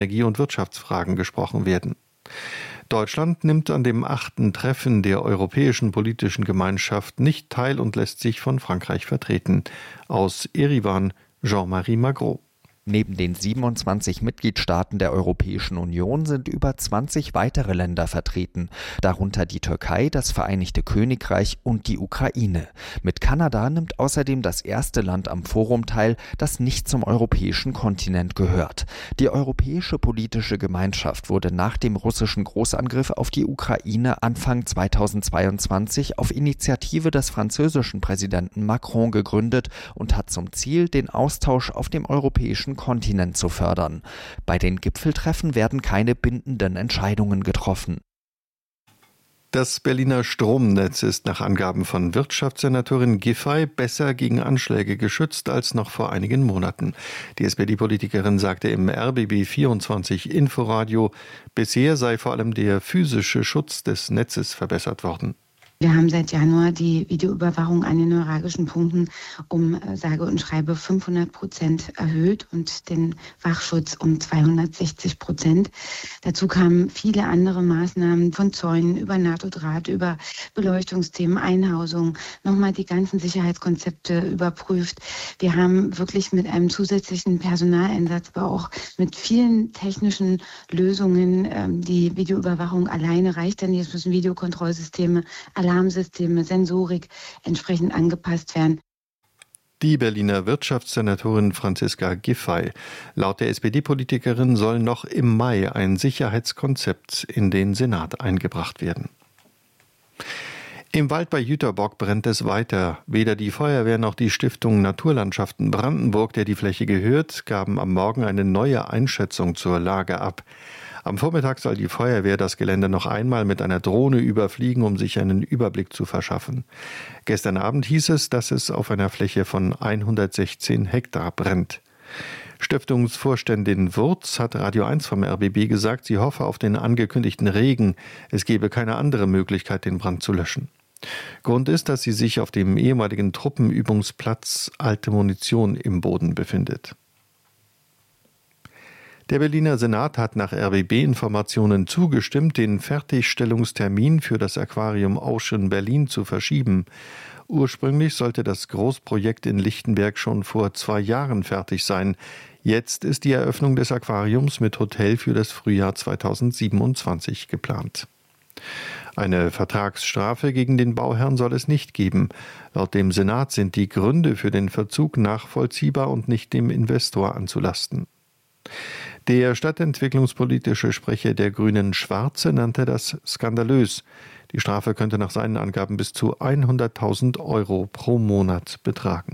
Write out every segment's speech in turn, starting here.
Energie- und Wirtschaftsfragen gesprochen werden. Deutschland nimmt an dem 8. Treffen der Europäischen Politischen Gemeinschaft nicht teil und lässt sich von Frankreich vertreten. Aus Erivan, Jean-Marie Magro. Neben den 27 Mitgliedstaaten der Europäischen Union sind über 20 weitere Länder vertreten, darunter die Türkei, das Vereinigte Königreich und die Ukraine. Mit Kanada nimmt außerdem das erste Land am Forum teil, das nicht zum europäischen Kontinent gehört. Die Europäische Politische Gemeinschaft wurde nach dem russischen Großangriff auf die Ukraine Anfang 2022 auf Initiative des französischen Präsidenten Macron gegründet und hat zum Ziel, den Austausch auf dem europäischen Kontinent zu fördern. Bei den Gipfeltreffen werden keine bindenden Entscheidungen getroffen. Das Berliner Stromnetz ist nach Angaben von Wirtschaftssenatorin Giffey besser gegen Anschläge geschützt als noch vor einigen Monaten. Die SPD-Politikerin sagte im RBB24 Inforadio, bisher sei vor allem der physische Schutz des Netzes verbessert worden. Wir haben seit Januar die Videoüberwachung an den neuralgischen Punkten um sage und schreibe 500% erhöht und den Wachschutz um 260%. Dazu kamen viele andere Maßnahmen von Zäunen über NATO-Draht, über Beleuchtungsthemen, Einhausung, nochmal die ganzen Sicherheitskonzepte überprüft. Wir haben wirklich mit einem zusätzlichen Personaleinsatz, aber auch mit vielen technischen Lösungen, die Videoüberwachung alleine reicht dann nicht. Es müssen Videokontrollsysteme, Alarmsysteme, Sensorik entsprechend angepasst werden. Die Berliner Wirtschaftssenatorin Franziska Giffey. Laut der SPD-Politikerin soll noch im Mai ein Sicherheitskonzept in den Senat eingebracht werden. Im Wald bei Jüterbock brennt es weiter. Weder die Feuerwehr noch die Stiftung Naturlandschaften Brandenburg, der die Fläche gehört, gaben am Morgen eine neue Einschätzung zur Lage ab. Am Vormittag soll die Feuerwehr das Gelände noch einmal mit einer Drohne überfliegen, um sich einen Überblick zu verschaffen. Gestern Abend hieß es, dass es auf einer Fläche von 116 Hektar brennt. Stiftungsvorständin Wurz hat Radio 1 vom RBB gesagt, sie hoffe auf den angekündigten Regen. Es gebe keine andere Möglichkeit, den Brand zu löschen. Grund ist, dass sie sich auf dem ehemaligen Truppenübungsplatz alte Munition im Boden befindet. Der Berliner Senat hat nach RBB-Informationen zugestimmt, den Fertigstellungstermin für das Aquarium Ocean Berlin zu verschieben. Ursprünglich sollte das Großprojekt in Lichtenberg schon vor 2 Jahren fertig sein. Jetzt ist die Eröffnung des Aquariums mit Hotel für das Frühjahr 2027 geplant. Eine Vertragsstrafe gegen den Bauherrn soll es nicht geben. Laut dem Senat sind die Gründe für den Verzug nachvollziehbar und nicht dem Investor anzulasten. Der stadtentwicklungspolitische Sprecher der Grünen Schwarze nannte das skandalös. Die Strafe könnte nach seinen Angaben bis zu 100.000 € pro Monat betragen.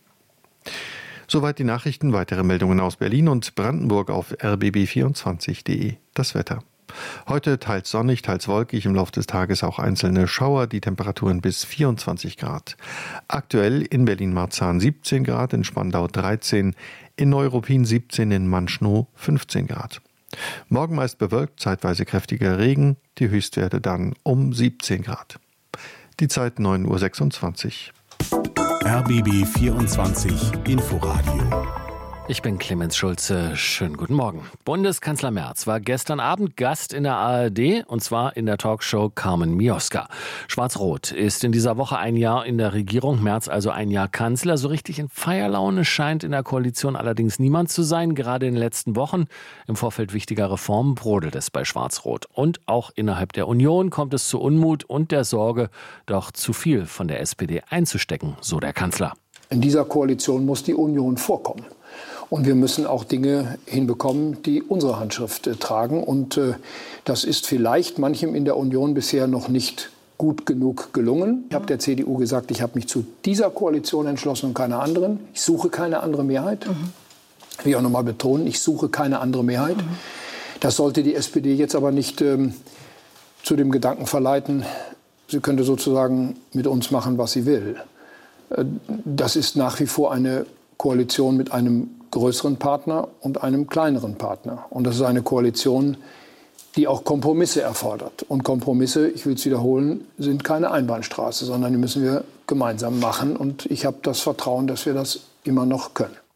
Soweit die Nachrichten. Weitere Meldungen aus Berlin und Brandenburg auf rbb24.de. Das Wetter. Heute teils sonnig, teils wolkig, im Laufe des Tages auch einzelne Schauer, die Temperaturen bis 24 Grad. Aktuell in Berlin-Marzahn 17 Grad, in Spandau 13, in Neuruppin 17, in Manschnow 15 Grad. Morgen meist bewölkt, zeitweise kräftiger Regen, die Höchstwerte dann um 17 Grad. Die Zeit 9.26 Uhr. RBB 24 Inforadio. Ich bin Clemens Schulze. Schönen guten Morgen. Bundeskanzler Merz war gestern Abend Gast in der ARD, und zwar in der Talkshow Carmen Mioska. Schwarz-Rot ist in dieser Woche ein Jahr in der Regierung, Merz also ein Jahr Kanzler. So richtig in Feierlaune scheint in der Koalition allerdings niemand zu sein. Gerade in den letzten Wochen im Vorfeld wichtiger Reformen brodelt es bei Schwarz-Rot. Und auch innerhalb der Union kommt es zu Unmut und der Sorge, doch zu viel von der SPD einzustecken, so der Kanzler. In dieser Koalition muss die Union vorkommen. Und wir müssen auch Dinge hinbekommen, die unsere Handschrift tragen. Und das ist vielleicht manchem in der Union bisher noch nicht gut genug gelungen. Ich habe der CDU gesagt, ich habe mich zu dieser Koalition entschlossen und keiner anderen. Ich suche keine andere Mehrheit. Ich will auch noch mal betonen, ich suche keine andere Mehrheit. Das sollte die SPD jetzt aber nicht zu dem Gedanken verleiten, sie könnte sozusagen mit uns machen, was sie will. Das ist nach wie vor eine Koalition mit einem größeren Partner und einem kleineren Partner. Und das ist eine Koalition, die auch Kompromisse erfordert. Und Kompromisse, ich will es wiederholen, sind keine Einbahnstraße, sondern die müssen wir gemeinsam machen. Und ich habe das Vertrauen, dass wir das immer noch können.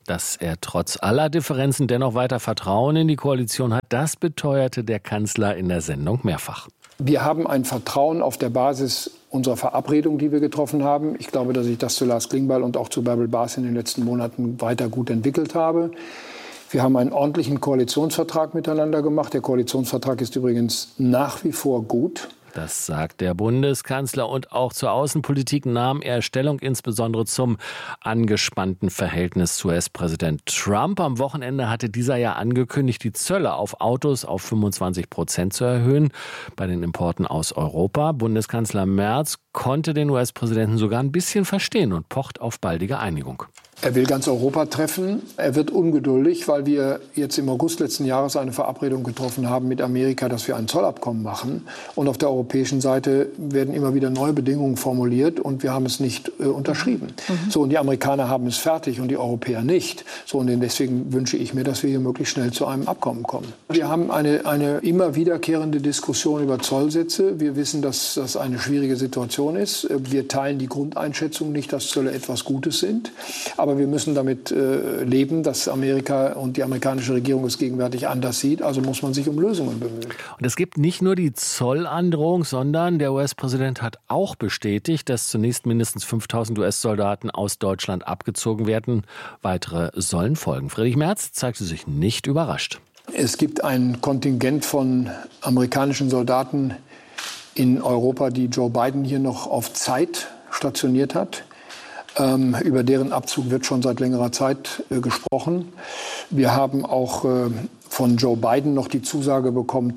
Dass er trotz aller Differenzen dennoch weiter Vertrauen in die Koalition hat, das beteuerte der Kanzler in der Sendung mehrfach. Wir haben ein Vertrauen auf der Basis unserer Verabredung, die wir getroffen haben. Ich glaube, dass ich das zu Lars Klingbeil und auch zu Bärbel Baas in den letzten Monaten weiter gut entwickelt habe. Wir haben einen ordentlichen Koalitionsvertrag miteinander gemacht. Der Koalitionsvertrag ist übrigens nach wie vor gut. Das sagt der Bundeskanzler, und auch zur Außenpolitik nahm er Stellung, insbesondere zum angespannten Verhältnis zu US-Präsident Trump. Am Wochenende hatte dieser ja angekündigt, die Zölle auf Autos auf 25% zu erhöhen bei den Importen aus Europa. Bundeskanzler Merz konnte den US-Präsidenten sogar ein bisschen verstehen und pocht auf baldige Einigung. Er will ganz Europa treffen. Er wird ungeduldig, weil wir jetzt im August letzten Jahres eine Verabredung getroffen haben mit Amerika, dass wir ein Zollabkommen machen. Und auf der europäischen Seite werden immer wieder neue Bedingungen formuliert und wir haben es nicht unterschrieben. So, und die Amerikaner haben es fertig und die Europäer nicht. So, und deswegen wünsche ich mir, dass wir hier möglichst schnell zu einem Abkommen kommen. Wir haben eine immer wiederkehrende Diskussion über Zollsätze. Wir wissen, dass das eine schwierige Situation ist. Wir teilen die Grundeinschätzung nicht, dass Zölle etwas Gutes sind. Aber wir müssen damit leben, dass Amerika und die amerikanische Regierung es gegenwärtig anders sieht. Also muss man sich um Lösungen bemühen. Und es gibt nicht nur die Zollandrohung, sondern der US-Präsident hat auch bestätigt, dass zunächst mindestens 5.000 US-Soldaten aus Deutschland abgezogen werden. Weitere sollen folgen. Friedrich Merz zeigte sich nicht überrascht. Es gibt ein Kontingent von amerikanischen Soldaten in Europa, die Joe Biden hier noch auf Zeit stationiert hat. Über deren Abzug wird schon seit längerer Zeit gesprochen. Wir haben auch von Joe Biden noch die Zusage bekommen,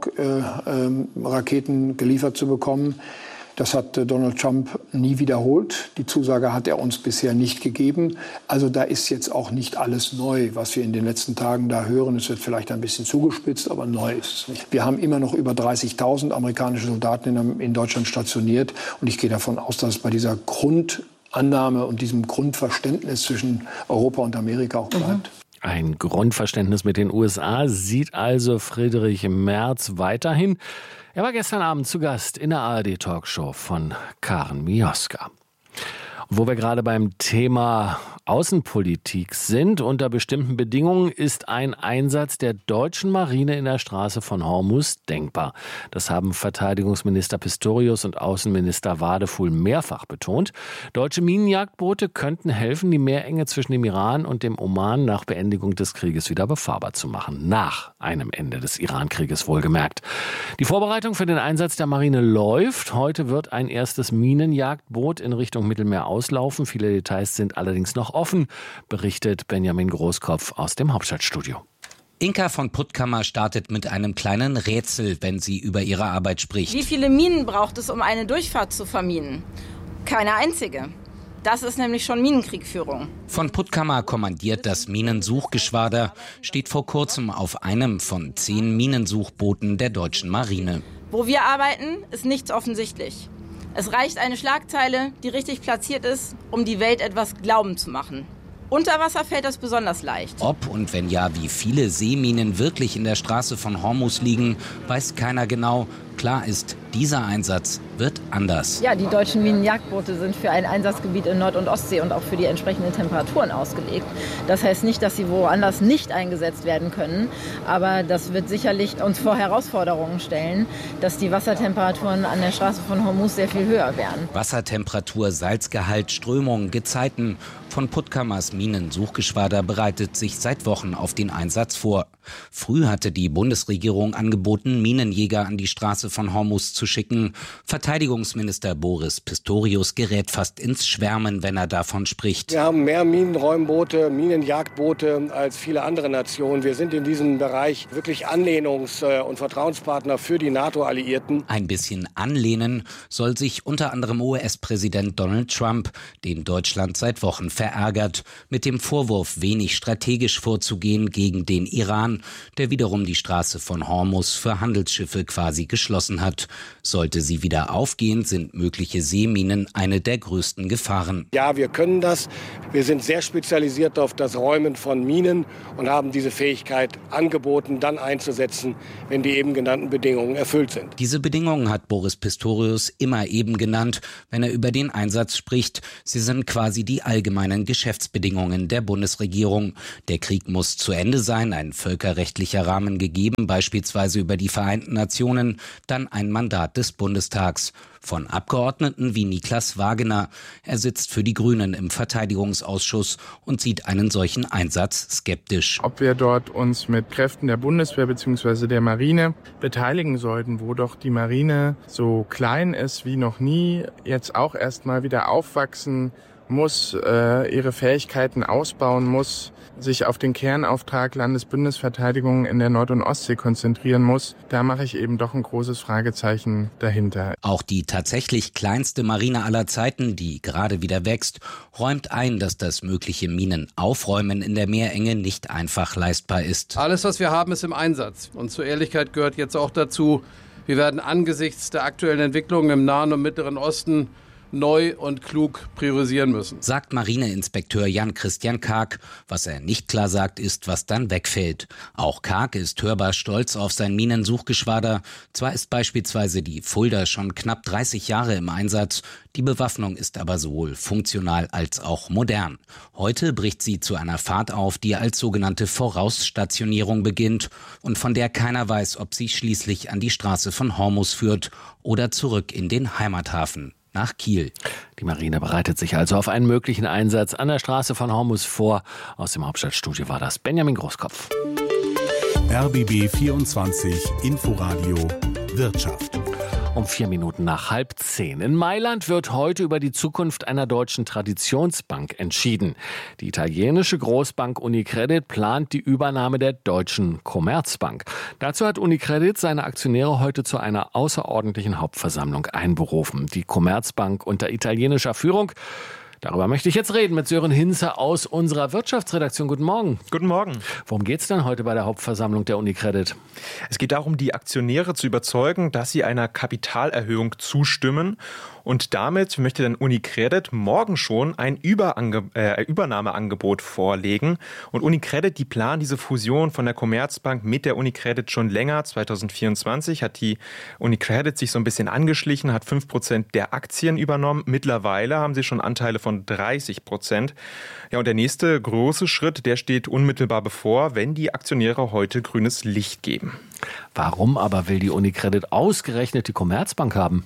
Tomahawk-Raketen geliefert zu bekommen. Das hat Donald Trump nie wiederholt. Die Zusage hat er uns bisher nicht gegeben. Also da ist jetzt auch nicht alles neu, was wir in den letzten Tagen da hören. Es wird vielleicht ein bisschen zugespitzt, aber neu ist es nicht. Wir haben immer noch über 30.000 amerikanische Soldaten in Deutschland stationiert. Und ich gehe davon aus, dass es bei dieser Grundannahme und diesem Grundverständnis zwischen Europa und Amerika auch bleibt. Ein Grundverständnis mit den USA sieht also Friedrich Merz weiterhin. Er war gestern Abend zu Gast in der ARD-Talkshow von Karen Mioska. Wo wir gerade beim Thema Außenpolitik sind, unter bestimmten Bedingungen ist ein Einsatz der deutschen Marine in der Straße von Hormuz denkbar. Das haben Verteidigungsminister Pistorius und Außenminister Wadefuhl mehrfach betont. Deutsche Minenjagdboote könnten helfen, die Meerenge zwischen dem Iran und dem Oman nach Beendigung des Krieges wieder befahrbar zu machen. Nach einem Ende des Iran-Krieges wohlgemerkt. Die Vorbereitung für den Einsatz der Marine läuft. Heute wird ein erstes Minenjagdboot in Richtung Mittelmeer auslaufen. Viele Details sind allerdings noch offen, berichtet Benjamin Großkopf aus dem Hauptstadtstudio. Inka von Puttkammer startet mit einem kleinen Rätsel, wenn sie über ihre Arbeit spricht. Wie viele Minen braucht es, um eine Durchfahrt zu verminen? Keine einzige. Das ist nämlich schon Minenkriegführung. Von Puttkammer kommandiert das Minensuchgeschwader, steht vor kurzem auf einem von 10 Minensuchbooten der deutschen Marine. Wo wir arbeiten, ist nichts offensichtlich. Es reicht eine Schlagzeile, die richtig platziert ist, um die Welt etwas glauben zu machen. Unter Wasser fällt das besonders leicht. Ob und wenn ja, wie viele Seeminen wirklich in der Straße von Hormuz liegen, weiß keiner genau. Klar ist, dieser Einsatz wird anders. Ja, die deutschen Minenjagdboote sind für ein Einsatzgebiet in Nord- und Ostsee und auch für die entsprechenden Temperaturen ausgelegt. Das heißt nicht, dass sie woanders nicht eingesetzt werden können, aber das wird sicherlich uns vor Herausforderungen stellen, dass die Wassertemperaturen an der Straße von Hormuz sehr viel höher wären. Wassertemperatur, Salzgehalt, Strömung, Gezeiten. Von Puttkammers Minensuchgeschwader bereitet sich seit Wochen auf den Einsatz vor. Früh hatte die Bundesregierung angeboten, Minenjäger an die Straße von Hormuz zu schicken. Verteidigungsminister Boris Pistorius gerät fast ins Schwärmen, wenn er davon spricht. Wir haben mehr Minenräumboote, Minenjagdboote als viele andere Nationen. Wir sind in diesem Bereich wirklich Anlehnungs- und Vertrauenspartner für die NATO-Alliierten. Ein bisschen anlehnen soll sich unter anderem US-Präsident Donald Trump, den Deutschland seit Wochen verärgert, mit dem Vorwurf, wenig strategisch vorzugehen gegen den Iran, der wiederum die Straße von Hormuz für Handelsschiffe quasi geschlossen geschlossen hat. Sollte sie wieder aufgehen, sind mögliche Seeminen eine der größten Gefahren. Ja, wir können das. Wir sind sehr spezialisiert auf das Räumen von Minen und haben diese Fähigkeit angeboten, dann einzusetzen, wenn die eben genannten Bedingungen erfüllt sind. Diese Bedingungen hat Boris Pistorius immer eben genannt, wenn er über den Einsatz spricht. Sie sind quasi die allgemeinen Geschäftsbedingungen der Bundesregierung. Der Krieg muss zu Ende sein, ein völkerrechtlicher Rahmen gegeben, beispielsweise über die Vereinten Nationen, dann ein Mandat des Bundestags. Von Abgeordneten wie Niklas Wagener. Er sitzt für die Grünen im Verteidigungsausschuss und sieht einen solchen Einsatz skeptisch. Ob wir dort uns mit Kräften der Bundeswehr bzw. der Marine beteiligen sollten, wo doch die Marine so klein ist wie noch nie, jetzt auch erstmal wieder aufwachsen muss, ihre Fähigkeiten ausbauen muss, sich auf den Kernauftrag Landesbündnisverteidigung in der Nord- und Ostsee konzentrieren muss, da mache ich eben doch ein großes Fragezeichen dahinter. Auch die tatsächlich kleinste Marine aller Zeiten, die gerade wieder wächst, räumt ein, dass das mögliche Minenaufräumen in der Meerenge nicht einfach leistbar ist. Alles, was wir haben, ist im Einsatz. Und zur Ehrlichkeit gehört jetzt auch dazu, wir werden angesichts der aktuellen Entwicklungen im Nahen und Mittleren Osten neu und klug priorisieren müssen, sagt Marineinspekteur Jan-Christian Karg. Was er nicht klar sagt, ist, was dann wegfällt. Auch Karg ist hörbar stolz auf sein Minensuchgeschwader. Zwar ist beispielsweise die Fulda schon knapp 30 Jahre im Einsatz, die Bewaffnung ist aber sowohl funktional als auch modern. Heute bricht sie zu einer Fahrt auf, die als sogenannte Vorausstationierung beginnt und von der keiner weiß, ob sie schließlich an die Straße von Hormuz führt oder zurück in den Heimathafen. Nach Kiel. Die Marine bereitet sich also auf einen möglichen Einsatz an der Straße von Hormuz vor. Aus dem Hauptstadtstudio war das Benjamin Großkopf. RBB 24 Inforadio Wirtschaft. Um 4 Minuten nach 9:30. In Mailand wird heute über die Zukunft einer deutschen Traditionsbank entschieden. Die italienische Großbank Unicredit plant die Übernahme der deutschen Commerzbank. Dazu hat Unicredit seine Aktionäre heute zu einer außerordentlichen Hauptversammlung einberufen. Die Commerzbank unter italienischer Führung. Darüber möchte ich jetzt reden mit Sören Hinze aus unserer Wirtschaftsredaktion. Guten Morgen. Guten Morgen. Worum geht es denn heute bei der Hauptversammlung der Unicredit? Es geht darum, die Aktionäre zu überzeugen, dass sie einer Kapitalerhöhung zustimmen. Und damit möchte dann Unicredit morgen schon ein Übernahmeangebot vorlegen. Und Unicredit, die planen diese Fusion von der Commerzbank mit der Unicredit schon länger. 2024 hat die Unicredit sich so ein bisschen angeschlichen, hat 5% der Aktien übernommen. Mittlerweile haben sie schon Anteile von 30%. Ja, und der nächste große Schritt, der steht unmittelbar bevor, wenn die Aktionäre heute grünes Licht geben. Warum aber will die Unicredit ausgerechnet die Commerzbank haben?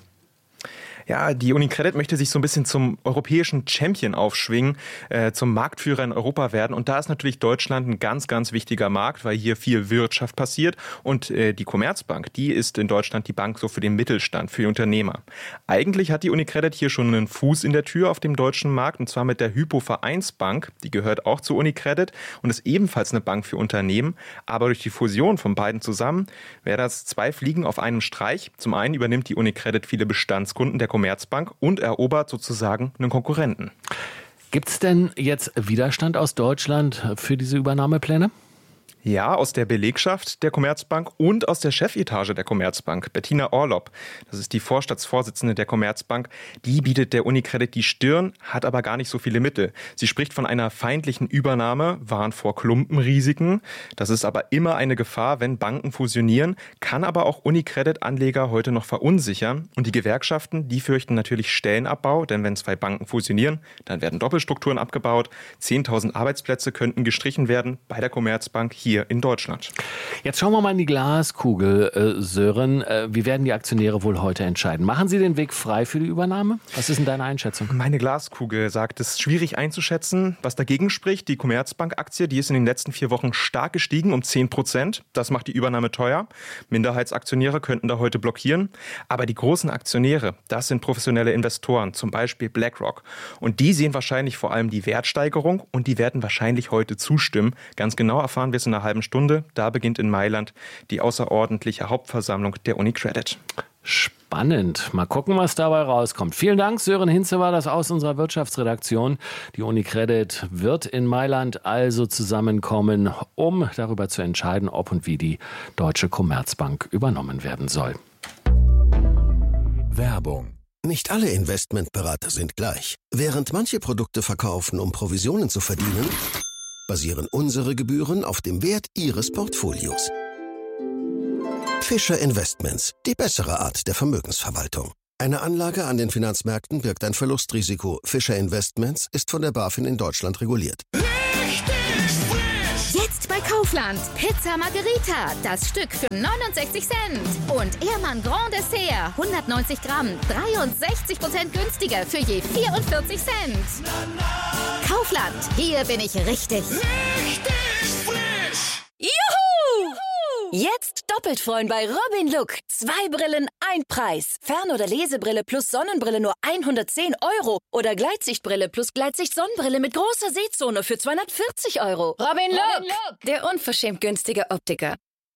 Ja, die Unicredit möchte sich so ein bisschen zum europäischen Champion aufschwingen, zum Marktführer in Europa werden. Und da ist natürlich Deutschland ein ganz, ganz wichtiger Markt, weil hier viel Wirtschaft passiert. Und die Commerzbank, die ist in Deutschland die Bank so für den Mittelstand, für die Unternehmer. Eigentlich hat die Unicredit hier schon einen Fuß in der Tür auf dem deutschen Markt, und zwar mit der Hypo-Vereinsbank. Die gehört auch zu Unicredit und ist ebenfalls eine Bank für Unternehmen. Aber durch die Fusion von beiden zusammen wäre das 2 Fliegen auf einem Streich. Zum einen übernimmt die Unicredit viele Bestandskunden der Commerzbank und erobert sozusagen einen Konkurrenten. Gibt es denn jetzt Widerstand aus Deutschland für diese Übernahmepläne? Ja, aus der Belegschaft der Commerzbank und aus der Chefetage der Commerzbank. Bettina Orlopp, das ist die Vorstandsvorsitzende der Commerzbank, die bietet der Unicredit die Stirn, hat aber gar nicht so viele Mittel. Sie spricht von einer feindlichen Übernahme, warnt vor Klumpenrisiken. Das ist aber immer eine Gefahr, wenn Banken fusionieren, kann aber auch Unicredit-Anleger heute noch verunsichern. Und die Gewerkschaften, die fürchten natürlich Stellenabbau, denn wenn 2 Banken fusionieren, dann werden Doppelstrukturen abgebaut. 10.000 Arbeitsplätze könnten gestrichen werden bei der Commerzbank hier in Deutschland. Jetzt schauen wir mal in die Glaskugel, Sören. Wie werden die Aktionäre wohl heute entscheiden? Machen sie den Weg frei für die Übernahme? Was ist denn deine Einschätzung? Meine Glaskugel sagt, es ist schwierig einzuschätzen. Was dagegen spricht, die Commerzbank-Aktie, die ist in den letzten 4 Wochen stark gestiegen um 10%. Das macht die Übernahme teuer. Minderheitsaktionäre könnten da heute blockieren. Aber die großen Aktionäre, das sind professionelle Investoren, zum Beispiel BlackRock. Und die sehen wahrscheinlich vor allem die Wertsteigerung und die werden wahrscheinlich heute zustimmen. Ganz genau erfahren wir es in einer halben Stunde. Da beginnt in Mailand die außerordentliche Hauptversammlung der Unicredit. Spannend. Mal gucken, was dabei rauskommt. Vielen Dank, Sören Hinze war das aus unserer Wirtschaftsredaktion. Die Unicredit wird in Mailand also zusammenkommen, um darüber zu entscheiden, ob und wie die Deutsche Commerzbank übernommen werden soll. Werbung. Nicht alle Investmentberater sind gleich. Während manche Produkte verkaufen, um Provisionen zu verdienen, basieren unsere Gebühren auf dem Wert Ihres Portfolios. Fischer Investments, die bessere Art der Vermögensverwaltung. Eine Anlage an den Finanzmärkten birgt ein Verlustrisiko. Fischer Investments ist von der BaFin in Deutschland reguliert. Jetzt bei Kaufland. Pizza Margherita, das Stück für 69 Cent. Und Ehrmann Grand Dessert, 190 Gramm, 63% günstiger für je 44 Cent. Kaufland, hier bin ich richtig. Richtig frisch. Juhu! Jetzt doppelt freuen bei Robin Look. 2 Brillen, 1 Preis. Fern- oder Lesebrille plus Sonnenbrille nur 110 € oder Gleitsichtbrille plus Gleitsicht-Sonnenbrille mit großer Sehzone für 240 €. Robin Look, der unverschämt günstige Optiker.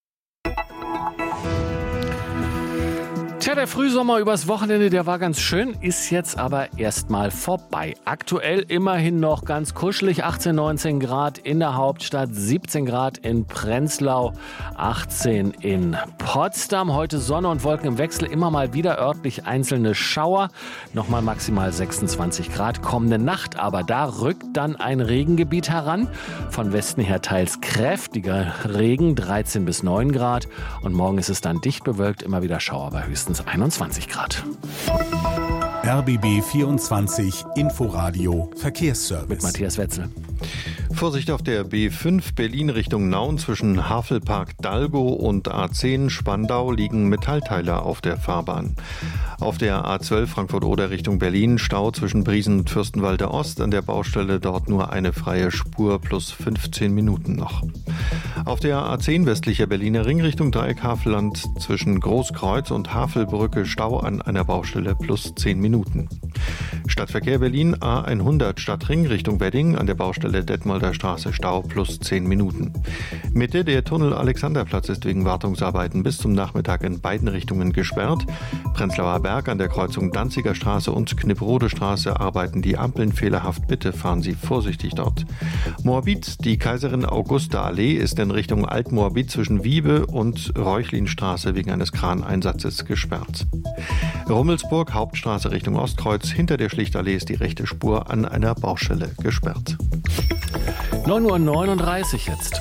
Tja, der Frühsommer übers Wochenende, der war ganz schön, ist jetzt aber erstmal vorbei. Aktuell immerhin noch ganz kuschelig, 18, 19 Grad in der Hauptstadt, 17 Grad in Prenzlau, 18 in Potsdam. Heute Sonne und Wolken im Wechsel, immer mal wieder örtlich einzelne Schauer. Nochmal maximal 26 Grad. Kommende Nacht aber, da rückt dann ein Regengebiet heran. Von Westen her teils kräftiger Regen, 13 bis 9 Grad. Und morgen ist es dann dicht bewölkt, immer wieder Schauer bei höchstens 21 Grad. RBB 24 Inforadio Verkehrsservice. Mit Matthias Wetzel. Vorsicht auf der B5 Berlin Richtung Nauen zwischen Havelpark-Dalgo und A10 Spandau liegen Metallteile auf der Fahrbahn. Auf der A12 Frankfurt-Oder Richtung Berlin Stau zwischen Briesen und Fürstenwalde Ost. An der Baustelle dort nur eine freie Spur plus 15 Minuten noch. Auf der A10 westlicher Berliner Ring Richtung Dreieck Havelland zwischen Großkreuz und Havelbrücke Stau an einer Baustelle plus 10 Minuten. Stadtverkehr Berlin A100 Stadtring Richtung Wedding an der Baustelle Detmolder Straße Stau plus 10 Minuten. Mitte der Tunnel Alexanderplatz ist wegen Wartungsarbeiten bis zum Nachmittag in beiden Richtungen gesperrt. Prenzlauer Berg an der Kreuzung Danziger Straße und Knipprode Straße arbeiten die Ampeln fehlerhaft. Bitte fahren Sie vorsichtig dort. Moabit, die Kaiserin Augusta Allee ist in Richtung Altmoabit zwischen Wiebe und Reuchlinstraße wegen eines Kraneinsatzes gesperrt. Rummelsburg Hauptstraße Richtung Ostkreuz. Hinter der Schlichtallee ist die rechte Spur an einer Baustelle gesperrt. 9:39 Uhr jetzt.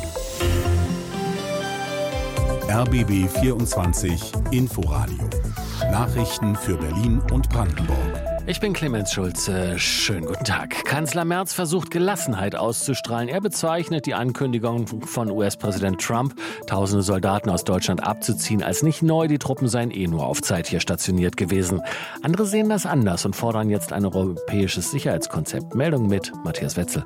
RBB 24 Inforadio. Nachrichten für Berlin und Brandenburg. Ich bin Clemens Schulze. Schönen guten Tag. Kanzler Merz versucht Gelassenheit auszustrahlen. Er bezeichnet die Ankündigung von US-Präsident Trump, tausende Soldaten aus Deutschland abzuziehen, als nicht neu. Die Truppen seien nur auf Zeit hier stationiert gewesen. Andere sehen das anders und fordern jetzt ein europäisches Sicherheitskonzept. Meldung mit Matthias Wetzel.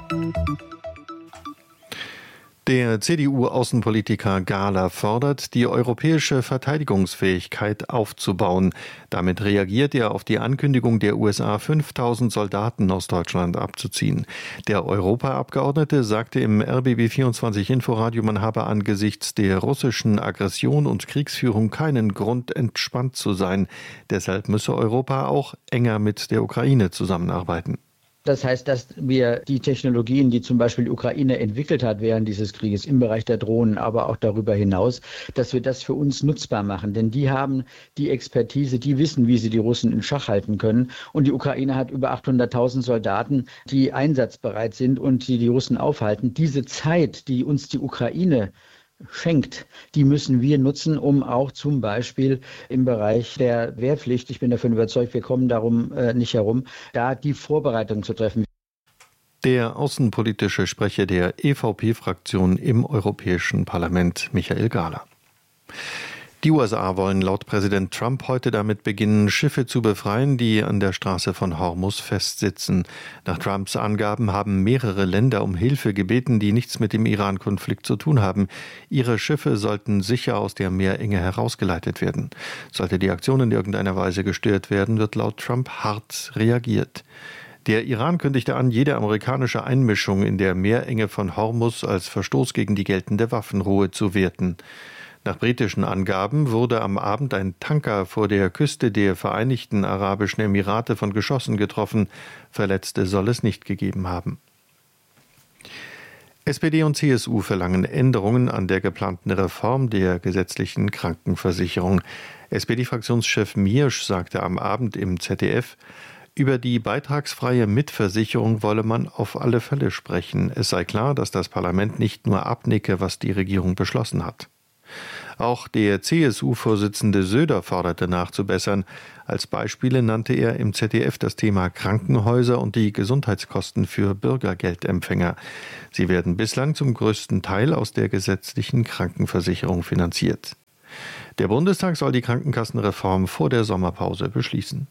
Der CDU-Außenpolitiker Gahler fordert, die europäische Verteidigungsfähigkeit aufzubauen. Damit reagiert er auf die Ankündigung der USA, 5000 Soldaten aus Deutschland abzuziehen. Der Europaabgeordnete sagte im RBB24 Inforadio, man habe angesichts der russischen Aggression und Kriegsführung keinen Grund, entspannt zu sein. Deshalb müsse Europa auch enger mit der Ukraine zusammenarbeiten. Das heißt, dass wir die Technologien, die zum Beispiel die Ukraine entwickelt hat während dieses Krieges im Bereich der Drohnen, aber auch darüber hinaus, dass wir das für uns nutzbar machen. Denn die haben die Expertise, die wissen, wie sie die Russen in Schach halten können. Und die Ukraine hat über 800.000 Soldaten, die einsatzbereit sind und die Russen aufhalten. Diese Zeit, die uns die Ukraine schenkt, die müssen wir nutzen, um auch zum Beispiel im Bereich der Wehrpflicht, ich bin davon überzeugt, wir kommen darum nicht herum, da die Vorbereitung zu treffen. Der außenpolitische Sprecher der EVP-Fraktion im Europäischen Parlament, Michael Gahler. Die USA wollen laut Präsident Trump heute damit beginnen, Schiffe zu befreien, die an der Straße von Hormuz festsitzen. Nach Trumps Angaben haben mehrere Länder um Hilfe gebeten, die nichts mit dem Iran-Konflikt zu tun haben. Ihre Schiffe sollten sicher aus der Meerenge herausgeleitet werden. Sollte die Aktion in irgendeiner Weise gestört werden, wird laut Trump hart reagiert. Der Iran kündigte an, jede amerikanische Einmischung in der Meerenge von Hormuz als Verstoß gegen die geltende Waffenruhe zu werten. Nach britischen Angaben wurde am Abend ein Tanker vor der Küste der Vereinigten Arabischen Emirate von Geschossen getroffen. Verletzte soll es nicht gegeben haben. SPD und CSU verlangen Änderungen an der geplanten Reform der gesetzlichen Krankenversicherung. SPD-Fraktionschef Miersch sagte am Abend im ZDF, über die beitragsfreie Mitversicherung wolle man auf alle Fälle sprechen. Es sei klar, dass das Parlament nicht nur abnicke, was die Regierung beschlossen hat. Auch der CSU-Vorsitzende Söder forderte nachzubessern. Als Beispiele nannte er im ZDF das Thema Krankenhäuser und die Gesundheitskosten für Bürgergeldempfänger. Sie werden bislang zum größten Teil aus der gesetzlichen Krankenversicherung finanziert. Der Bundestag soll die Krankenkassenreform vor der Sommerpause beschließen.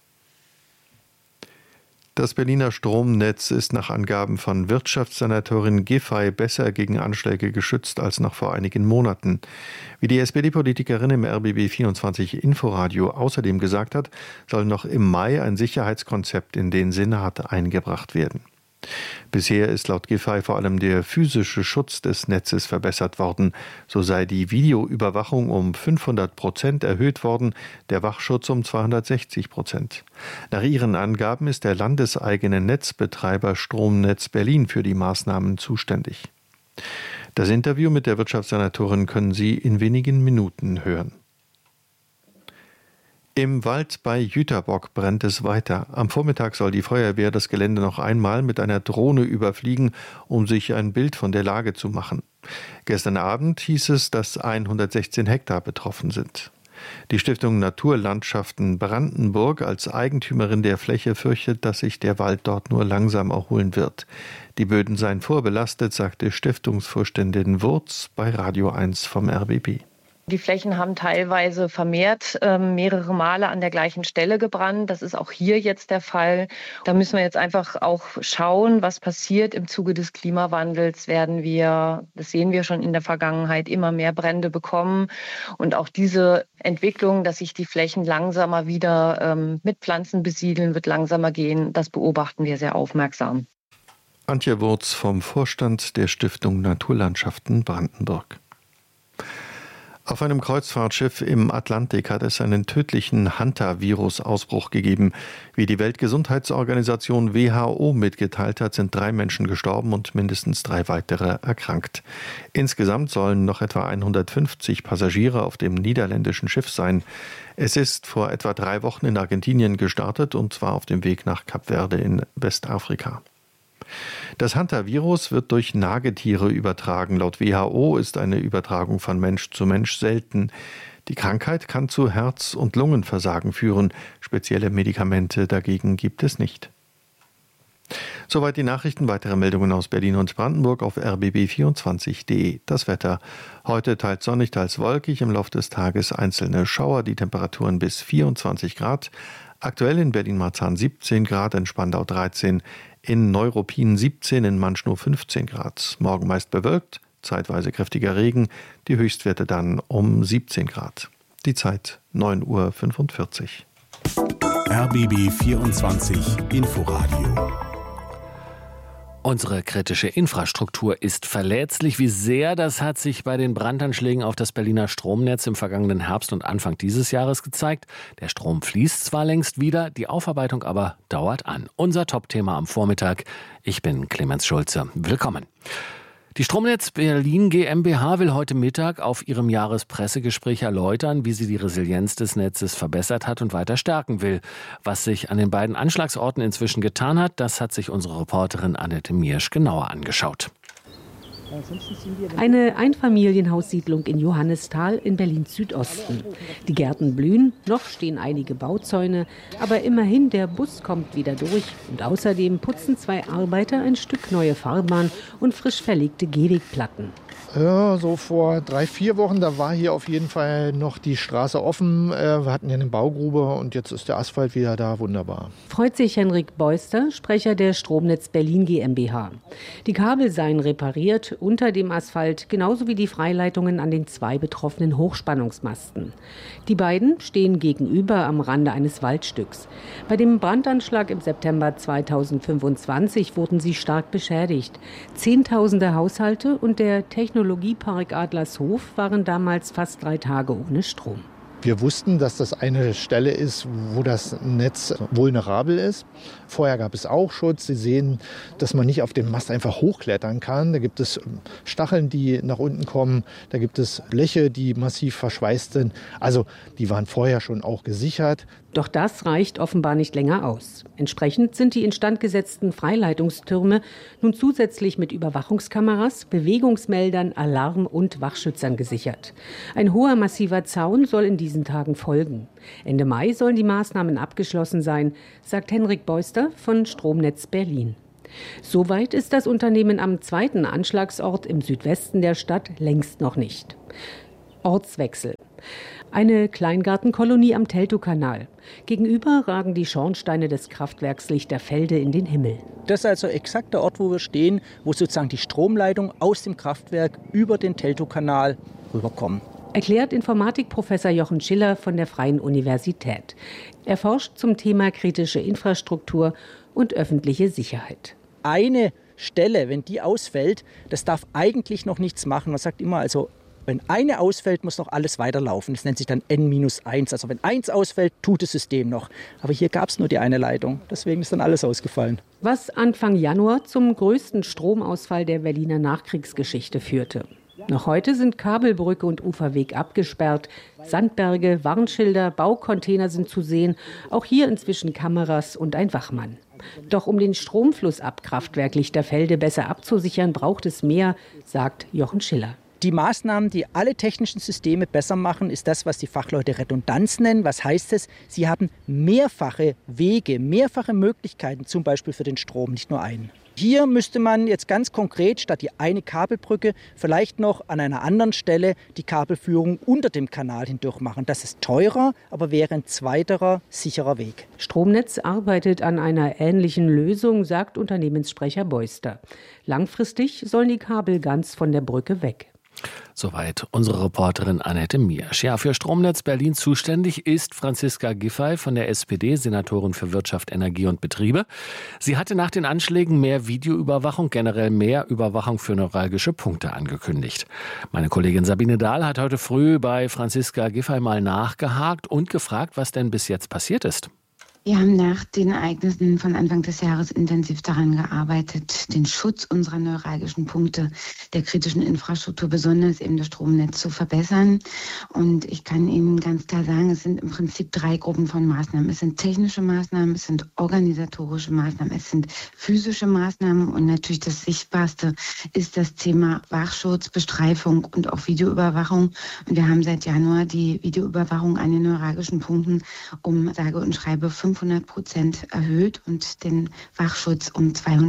Das Berliner Stromnetz ist nach Angaben von Wirtschaftssenatorin Giffey besser gegen Anschläge geschützt als noch vor einigen Monaten. Wie die SPD-Politikerin im RBB 24 Inforadio außerdem gesagt hat, soll noch im Mai ein Sicherheitskonzept in den Senat eingebracht werden. Bisher ist laut Giffey vor allem der physische Schutz des Netzes verbessert worden. So sei die Videoüberwachung um 500% erhöht worden, der Wachschutz um 260%. Nach ihren Angaben ist der landeseigene Netzbetreiber Stromnetz Berlin für die Maßnahmen zuständig. Das Interview mit der Wirtschaftssenatorin können Sie in wenigen Minuten hören. Im Wald bei Jüterbock brennt es weiter. Am Vormittag soll die Feuerwehr das Gelände noch einmal mit einer Drohne überfliegen, um sich ein Bild von der Lage zu machen. Gestern Abend hieß es, dass 116 Hektar betroffen sind. Die Stiftung Naturlandschaften Brandenburg als Eigentümerin der Fläche fürchtet, dass sich der Wald dort nur langsam erholen wird. Die Böden seien vorbelastet, sagte Stiftungsvorständin Wurz bei Radio 1 vom RBB. Die Flächen haben teilweise vermehrt mehrere Male an der gleichen Stelle gebrannt. Das ist auch hier jetzt der Fall. Da müssen wir jetzt einfach auch schauen, was passiert. Im Zuge des Klimawandels werden wir, das sehen wir schon in der Vergangenheit, immer mehr Brände bekommen. Und auch diese Entwicklung, dass sich die Flächen langsamer wieder mit Pflanzen besiedeln, wird langsamer gehen, das beobachten wir sehr aufmerksam. Antje Wurz vom Vorstand der Stiftung Naturlandschaften Brandenburg. Auf einem Kreuzfahrtschiff im Atlantik hat es einen tödlichen Hantavirus-Ausbruch gegeben. Wie die Weltgesundheitsorganisation WHO mitgeteilt hat, sind 3 Menschen gestorben und mindestens 3 weitere erkrankt. Insgesamt sollen noch etwa 150 Passagiere auf dem niederländischen Schiff sein. Es ist vor etwa 3 Wochen in Argentinien gestartet und zwar auf dem Weg nach Kap Verde in Westafrika. Das Hantavirus wird durch Nagetiere übertragen. Laut WHO ist eine Übertragung von Mensch zu Mensch selten. Die Krankheit kann zu Herz- und Lungenversagen führen. Spezielle Medikamente dagegen gibt es nicht. Soweit die Nachrichten. Weitere Meldungen aus Berlin und Brandenburg auf rbb24.de. Das Wetter. Heute teils sonnig, teils wolkig. Im Laufe des Tages einzelne Schauer. Die Temperaturen bis 24 Grad. Aktuell in Berlin-Marzahn 17 Grad, in Spandau 13, in Neuruppin 17, in Manschnow 15 Grad. Morgen meist bewölkt, zeitweise kräftiger Regen, die Höchstwerte dann um 17 Grad. Die Zeit 9:45 Uhr. RBB 24 Inforadio. Unsere kritische Infrastruktur ist verletzlich. Wie sehr, das hat sich bei den Brandanschlägen auf das Berliner Stromnetz im vergangenen Herbst und Anfang dieses Jahres gezeigt. Der Strom fließt zwar längst wieder, die Aufarbeitung aber dauert an. Unser Topthema am Vormittag. Ich bin Clemens Schulze. Willkommen. Die Stromnetz Berlin GmbH will heute Mittag auf ihrem Jahrespressegespräch erläutern, wie sie die Resilienz des Netzes verbessert hat und weiter stärken will. Was sich an den beiden Anschlagsorten inzwischen getan hat, das hat sich unsere Reporterin Annette Miersch genauer angeschaut. Eine Einfamilienhaussiedlung in Johannisthal in Berlin-Südosten. Die Gärten blühen, noch stehen einige Bauzäune, aber immerhin der Bus kommt wieder durch. Und außerdem putzen 2 Arbeiter ein Stück neue Fahrbahn und frisch verlegte Gehwegplatten. Ja, so vor 3-4 Wochen, da war hier auf jeden Fall noch die Straße offen. Wir hatten hier eine Baugrube und jetzt ist der Asphalt wieder da, wunderbar. Freut sich Henrik Beuster, Sprecher der Stromnetz Berlin GmbH. Die Kabel seien repariert unter dem Asphalt, genauso wie die Freileitungen an den 2 betroffenen Hochspannungsmasten. Die beiden stehen gegenüber am Rande eines Waldstücks. Bei dem Brandanschlag im September 2025 wurden sie stark beschädigt. Zehntausende Haushalte und der Technologiepark Adlershof waren damals fast 3 Tage ohne Strom. Wir wussten, dass das eine Stelle ist, wo das Netz vulnerabel ist. Vorher gab es auch Schutz. Sie sehen, dass man nicht auf den Mast einfach hochklettern kann. Da gibt es Stacheln, die nach unten kommen. Da gibt es Bleche, die massiv verschweißt sind. Also die waren vorher schon auch gesichert. Doch das reicht offenbar nicht länger aus. Entsprechend sind die instand gesetzten Freileitungstürme nun zusätzlich mit Überwachungskameras, Bewegungsmeldern, Alarm- und Wachschützern gesichert. Ein hoher, massiver Zaun soll in diesen Tagen folgen. Ende Mai sollen die Maßnahmen abgeschlossen sein, sagt Henrik Beuster von Stromnetz Berlin. Soweit ist das Unternehmen am zweiten Anschlagsort im Südwesten der Stadt längst noch nicht. Ortswechsel. Eine Kleingartenkolonie am Teltowkanal. Gegenüber ragen die Schornsteine des Kraftwerks Lichterfelde in den Himmel. Das ist also exakt der Ort, wo wir stehen, wo sozusagen die Stromleitung aus dem Kraftwerk über den Teltowkanal rüberkommen. Erklärt Informatikprofessor Jochen Schiller von der Freien Universität. Er forscht zum Thema kritische Infrastruktur und öffentliche Sicherheit. Eine Stelle, wenn die ausfällt, das darf eigentlich noch nichts machen. Man sagt immer, also wenn eine ausfällt, muss noch alles weiterlaufen. Das nennt sich dann N-1. Also wenn 1 ausfällt, tut das System noch. Aber hier gab es nur die eine Leitung. Deswegen ist dann alles ausgefallen. Was Anfang Januar zum größten Stromausfall der Berliner Nachkriegsgeschichte führte. Noch heute sind Kabelbrücke und Uferweg abgesperrt. Sandberge, Warnschilder, Baucontainer sind zu sehen. Auch hier inzwischen Kameras und ein Wachmann. Doch um den Stromfluss ab Kraftwerk Lichterfelde besser abzusichern, braucht es mehr, sagt Jochen Schiller. Die Maßnahmen, die alle technischen Systeme besser machen, ist das, was die Fachleute Redundanz nennen. Was heißt es? Sie haben mehrfache Wege, mehrfache Möglichkeiten, zum Beispiel für den Strom, nicht nur einen. Hier müsste man jetzt ganz konkret statt die eine Kabelbrücke vielleicht noch an einer anderen Stelle die Kabelführung unter dem Kanal hindurch machen. Das ist teurer, aber wäre ein zweiterer sicherer Weg. Stromnetz arbeitet an einer ähnlichen Lösung, sagt Unternehmenssprecher Beuster. Langfristig sollen die Kabel ganz von der Brücke weg. Soweit unsere Reporterin Annette Miersch. Ja, für Stromnetz Berlin zuständig ist Franziska Giffey von der SPD, Senatorin für Wirtschaft, Energie und Betriebe. Sie hatte nach den Anschlägen mehr Videoüberwachung, generell mehr Überwachung für neuralgische Punkte angekündigt. Meine Kollegin Sabine Dahl hat heute früh bei Franziska Giffey mal nachgehakt und gefragt, was denn bis jetzt passiert ist. Wir haben nach den Ereignissen von Anfang des Jahres intensiv daran gearbeitet, den Schutz unserer neuralgischen Punkte der kritischen Infrastruktur, besonders eben das Stromnetz, zu verbessern. Und ich kann Ihnen ganz klar sagen, es sind im Prinzip 3 Gruppen von Maßnahmen. Es sind technische Maßnahmen, es sind organisatorische Maßnahmen, es sind physische Maßnahmen und natürlich das Sichtbarste ist das Thema Wachschutz, Bestreifung und auch Videoüberwachung. Und wir haben seit Januar die Videoüberwachung an den neuralgischen Punkten um sage und schreibe 500% erhöht und den Wachschutz um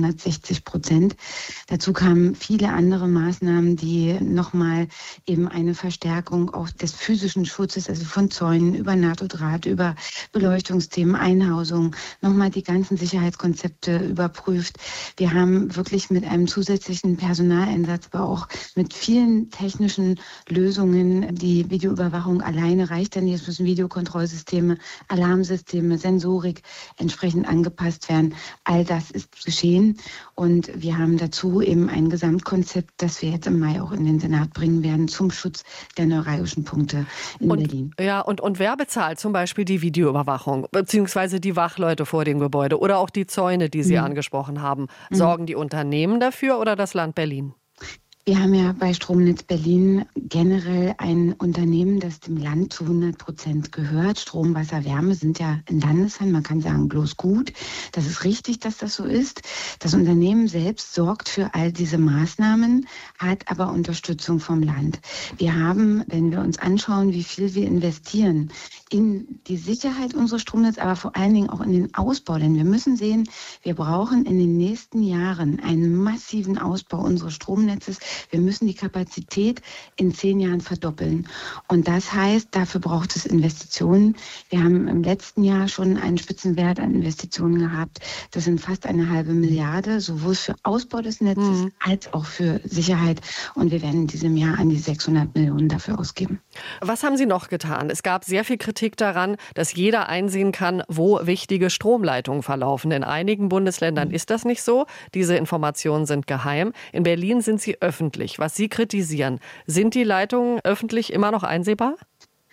260%. Dazu kamen viele andere Maßnahmen, die nochmal eben eine Verstärkung auch des physischen Schutzes, also von Zäunen über NATO-Draht, über Beleuchtungsthemen, Einhausung, nochmal die ganzen Sicherheitskonzepte überprüft. Wir haben wirklich mit einem zusätzlichen Personaleinsatz, aber auch mit vielen technischen Lösungen, die Videoüberwachung alleine reicht dann nicht. Es müssen Videokontrollsysteme, Alarmsysteme, Sensorik entsprechend angepasst werden. All das ist geschehen und wir haben dazu eben ein Gesamtkonzept, das wir jetzt im Mai auch in den Senat bringen werden zum Schutz der neuralgischen Punkte in Berlin. Ja, und wer bezahlt zum Beispiel die Videoüberwachung beziehungsweise die Wachleute vor dem Gebäude oder auch die Zäune, die Sie angesprochen haben? Sorgen die Unternehmen dafür oder das Land Berlin? Wir haben ja bei Stromnetz Berlin generell ein Unternehmen, das dem Land zu 100% gehört. Strom, Wasser, Wärme sind ja in Landeshand, man kann sagen, bloß gut. Das ist richtig, dass das so ist. Das Unternehmen selbst sorgt für all diese Maßnahmen, hat aber Unterstützung vom Land. Wir haben, wenn wir uns anschauen, wie viel wir investieren in die Sicherheit unseres Stromnetzes, aber vor allen Dingen auch in den Ausbau. Denn wir müssen sehen, wir brauchen in den nächsten Jahren einen massiven Ausbau unseres Stromnetzes. Wir müssen die Kapazität in 10 Jahren verdoppeln. Und das heißt, dafür braucht es Investitionen. Wir haben im letzten Jahr schon einen Spitzenwert an Investitionen gehabt. Das sind fast 1,5 Milliarde, sowohl für Ausbau des Netzes als auch für Sicherheit. Und wir werden in diesem Jahr an die 600 Millionen dafür ausgeben. Was haben Sie noch getan? Es gab sehr viel Kritik daran, dass jeder einsehen kann, wo wichtige Stromleitungen verlaufen. In einigen Bundesländern ist das nicht so. Diese Informationen sind geheim. In Berlin sind sie öffentlich. Was Sie kritisieren, sind die Leitungen öffentlich immer noch einsehbar?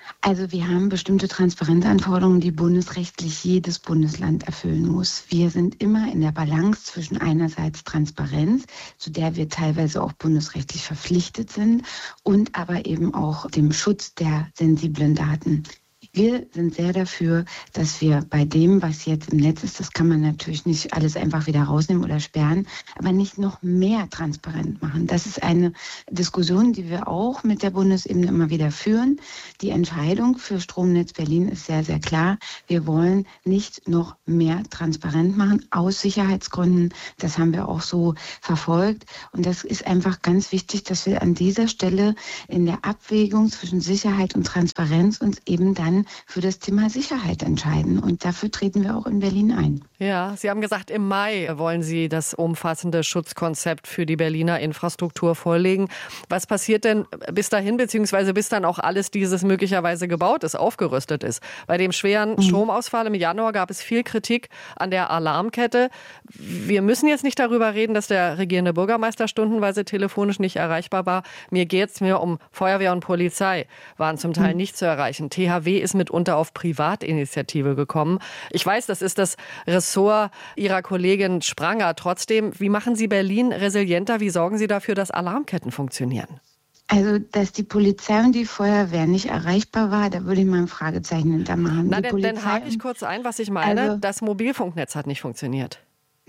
Also wir haben bestimmte Transparenzanforderungen, die bundesrechtlich jedes Bundesland erfüllen muss. Wir sind immer in der Balance zwischen einerseits Transparenz, zu der wir teilweise auch bundesrechtlich verpflichtet sind, und aber eben auch dem Schutz der sensiblen Daten. Wir sind sehr dafür, dass wir bei dem, was jetzt im Netz ist, das kann man natürlich nicht alles einfach wieder rausnehmen oder sperren, aber nicht noch mehr transparent machen. Das ist eine Diskussion, die wir auch mit der Bundesebene immer wieder führen. Die Entscheidung für Stromnetz Berlin ist sehr, sehr klar. Wir wollen nicht noch mehr transparent machen, aus Sicherheitsgründen. Das haben wir auch so verfolgt. Und das ist einfach ganz wichtig, dass wir an dieser Stelle in der Abwägung zwischen Sicherheit und Transparenz uns eben dann für das Thema Sicherheit entscheiden. Und dafür treten wir auch in Berlin ein. Ja, Sie haben gesagt, im Mai wollen Sie das umfassende Schutzkonzept für die Berliner Infrastruktur vorlegen. Was passiert denn bis dahin, beziehungsweise bis dann auch alles dieses möglicherweise gebaut ist, aufgerüstet ist? Bei dem schweren Stromausfall im Januar gab es viel Kritik an der Alarmkette. Wir müssen jetzt nicht darüber reden, dass der regierende Bürgermeister stundenweise telefonisch nicht erreichbar war. Mir geht es um Feuerwehr und Polizei, waren zum Teil nicht zu erreichen. THW ist mitunter auf Privatinitiative gekommen. Ich weiß, das ist das Ressort Ihrer Kollegin Spranger. Trotzdem, wie machen Sie Berlin resilienter? Wie sorgen Sie dafür, dass Alarmketten funktionieren? Also, dass die Polizei und die Feuerwehr nicht erreichbar war, da würde ich mal ein Fragezeichen hintermachen. Na, dann hake ich kurz ein, was ich meine. Also, das Mobilfunknetz hat nicht funktioniert.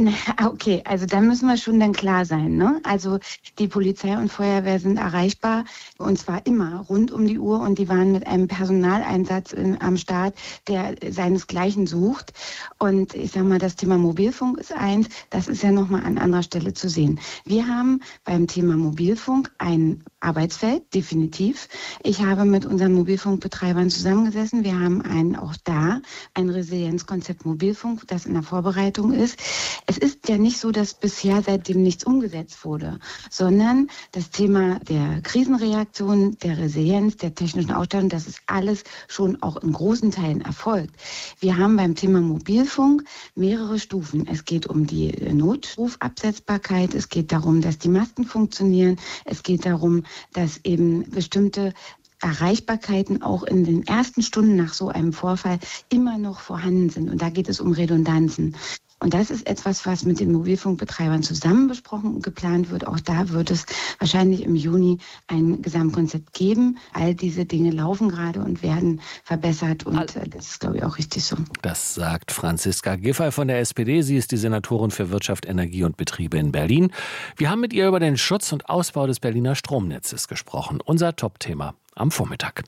Okay, also da müssen wir schon dann klar sein, ne? Also die Polizei und Feuerwehr sind erreichbar, und zwar immer rund um die Uhr, und die waren mit einem Personaleinsatz am Start, der seinesgleichen sucht. Und ich sag mal, das Thema Mobilfunk ist eins, das ist ja nochmal an anderer Stelle zu sehen. Wir haben beim Thema Mobilfunk ein Arbeitsfeld, definitiv. Ich habe mit unseren Mobilfunkbetreibern zusammengesessen. Wir haben auch da ein Resilienzkonzept Mobilfunk, das in der Vorbereitung ist. Es ist ja nicht so, dass bisher seitdem nichts umgesetzt wurde, sondern das Thema der Krisenreaktion, der Resilienz, der technischen Ausstattung, das ist alles schon auch in großen Teilen erfolgt. Wir haben beim Thema Mobilfunk mehrere Stufen. Es geht um die Notrufabsetzbarkeit, es geht darum, dass die Masten funktionieren, es geht darum, dass eben bestimmte Erreichbarkeiten auch in den ersten Stunden nach so einem Vorfall immer noch vorhanden sind. Und da geht es um Redundanzen. Und das ist etwas, was mit den Mobilfunkbetreibern zusammen besprochen und geplant wird. Auch da wird es wahrscheinlich im Juni ein Gesamtkonzept geben. All diese Dinge laufen gerade und werden verbessert. Und das ist, glaube ich, auch richtig so. Das sagt Franziska Giffey von der SPD. Sie ist die Senatorin für Wirtschaft, Energie und Betriebe in Berlin. Wir haben mit ihr über den Schutz und Ausbau des Berliner Stromnetzes gesprochen. Unser Top-Thema am Vormittag.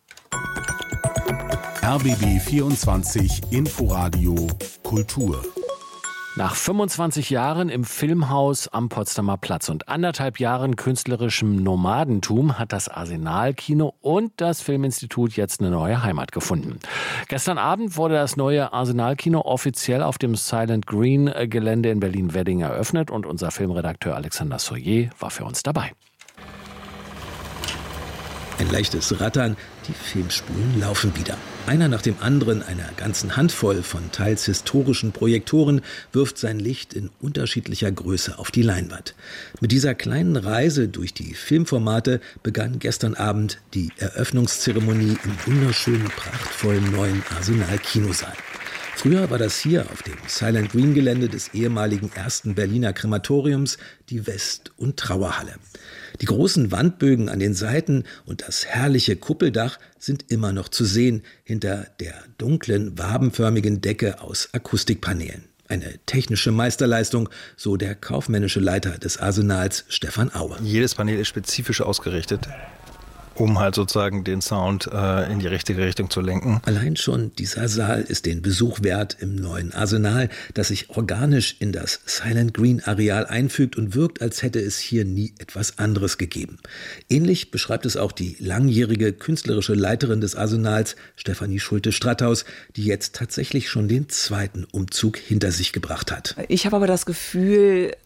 RBB 24 Inforadio Kultur. Nach 25 Jahren im Filmhaus am Potsdamer Platz und 1,5 Jahren künstlerischem Nomadentum hat das Arsenal-Kino und das Filminstitut jetzt eine neue Heimat gefunden. Gestern Abend wurde das neue Arsenal-Kino offiziell auf dem Silent Green-Gelände in Berlin-Wedding eröffnet und unser Filmredakteur Alexander Soyer war für uns dabei. Ein leichtes Rattern, die Filmspulen laufen wieder. Einer nach dem anderen einer ganzen Handvoll von teils historischen Projektoren wirft sein Licht in unterschiedlicher Größe auf die Leinwand. Mit dieser kleinen Reise durch die Filmformate begann gestern Abend die Eröffnungszeremonie im wunderschönen, prachtvollen neuen Arsenal-Kinosaal. Früher war das hier auf dem Silent Green Gelände des ehemaligen 1. Berliner Krematoriums die West- und Trauerhalle. Die großen Wandbögen an den Seiten und das herrliche Kuppeldach sind immer noch zu sehen hinter der dunklen, wabenförmigen Decke aus Akustikpaneelen. Eine technische Meisterleistung, so der kaufmännische Leiter des Arsenals Stefan Aue. Jedes Panel ist spezifisch ausgerichtet, um halt sozusagen den Sound in die richtige Richtung zu lenken. Allein schon dieser Saal ist den Besuch wert im neuen Arsenal, das sich organisch in das Silent Green Areal einfügt und wirkt, als hätte es hier nie etwas anderes gegeben. Ähnlich beschreibt es auch die langjährige künstlerische Leiterin des Arsenals, Stefanie Schulte-Stratthaus, die jetzt tatsächlich schon den zweiten Umzug hinter sich gebracht hat. Ich habe aber das Gefühl,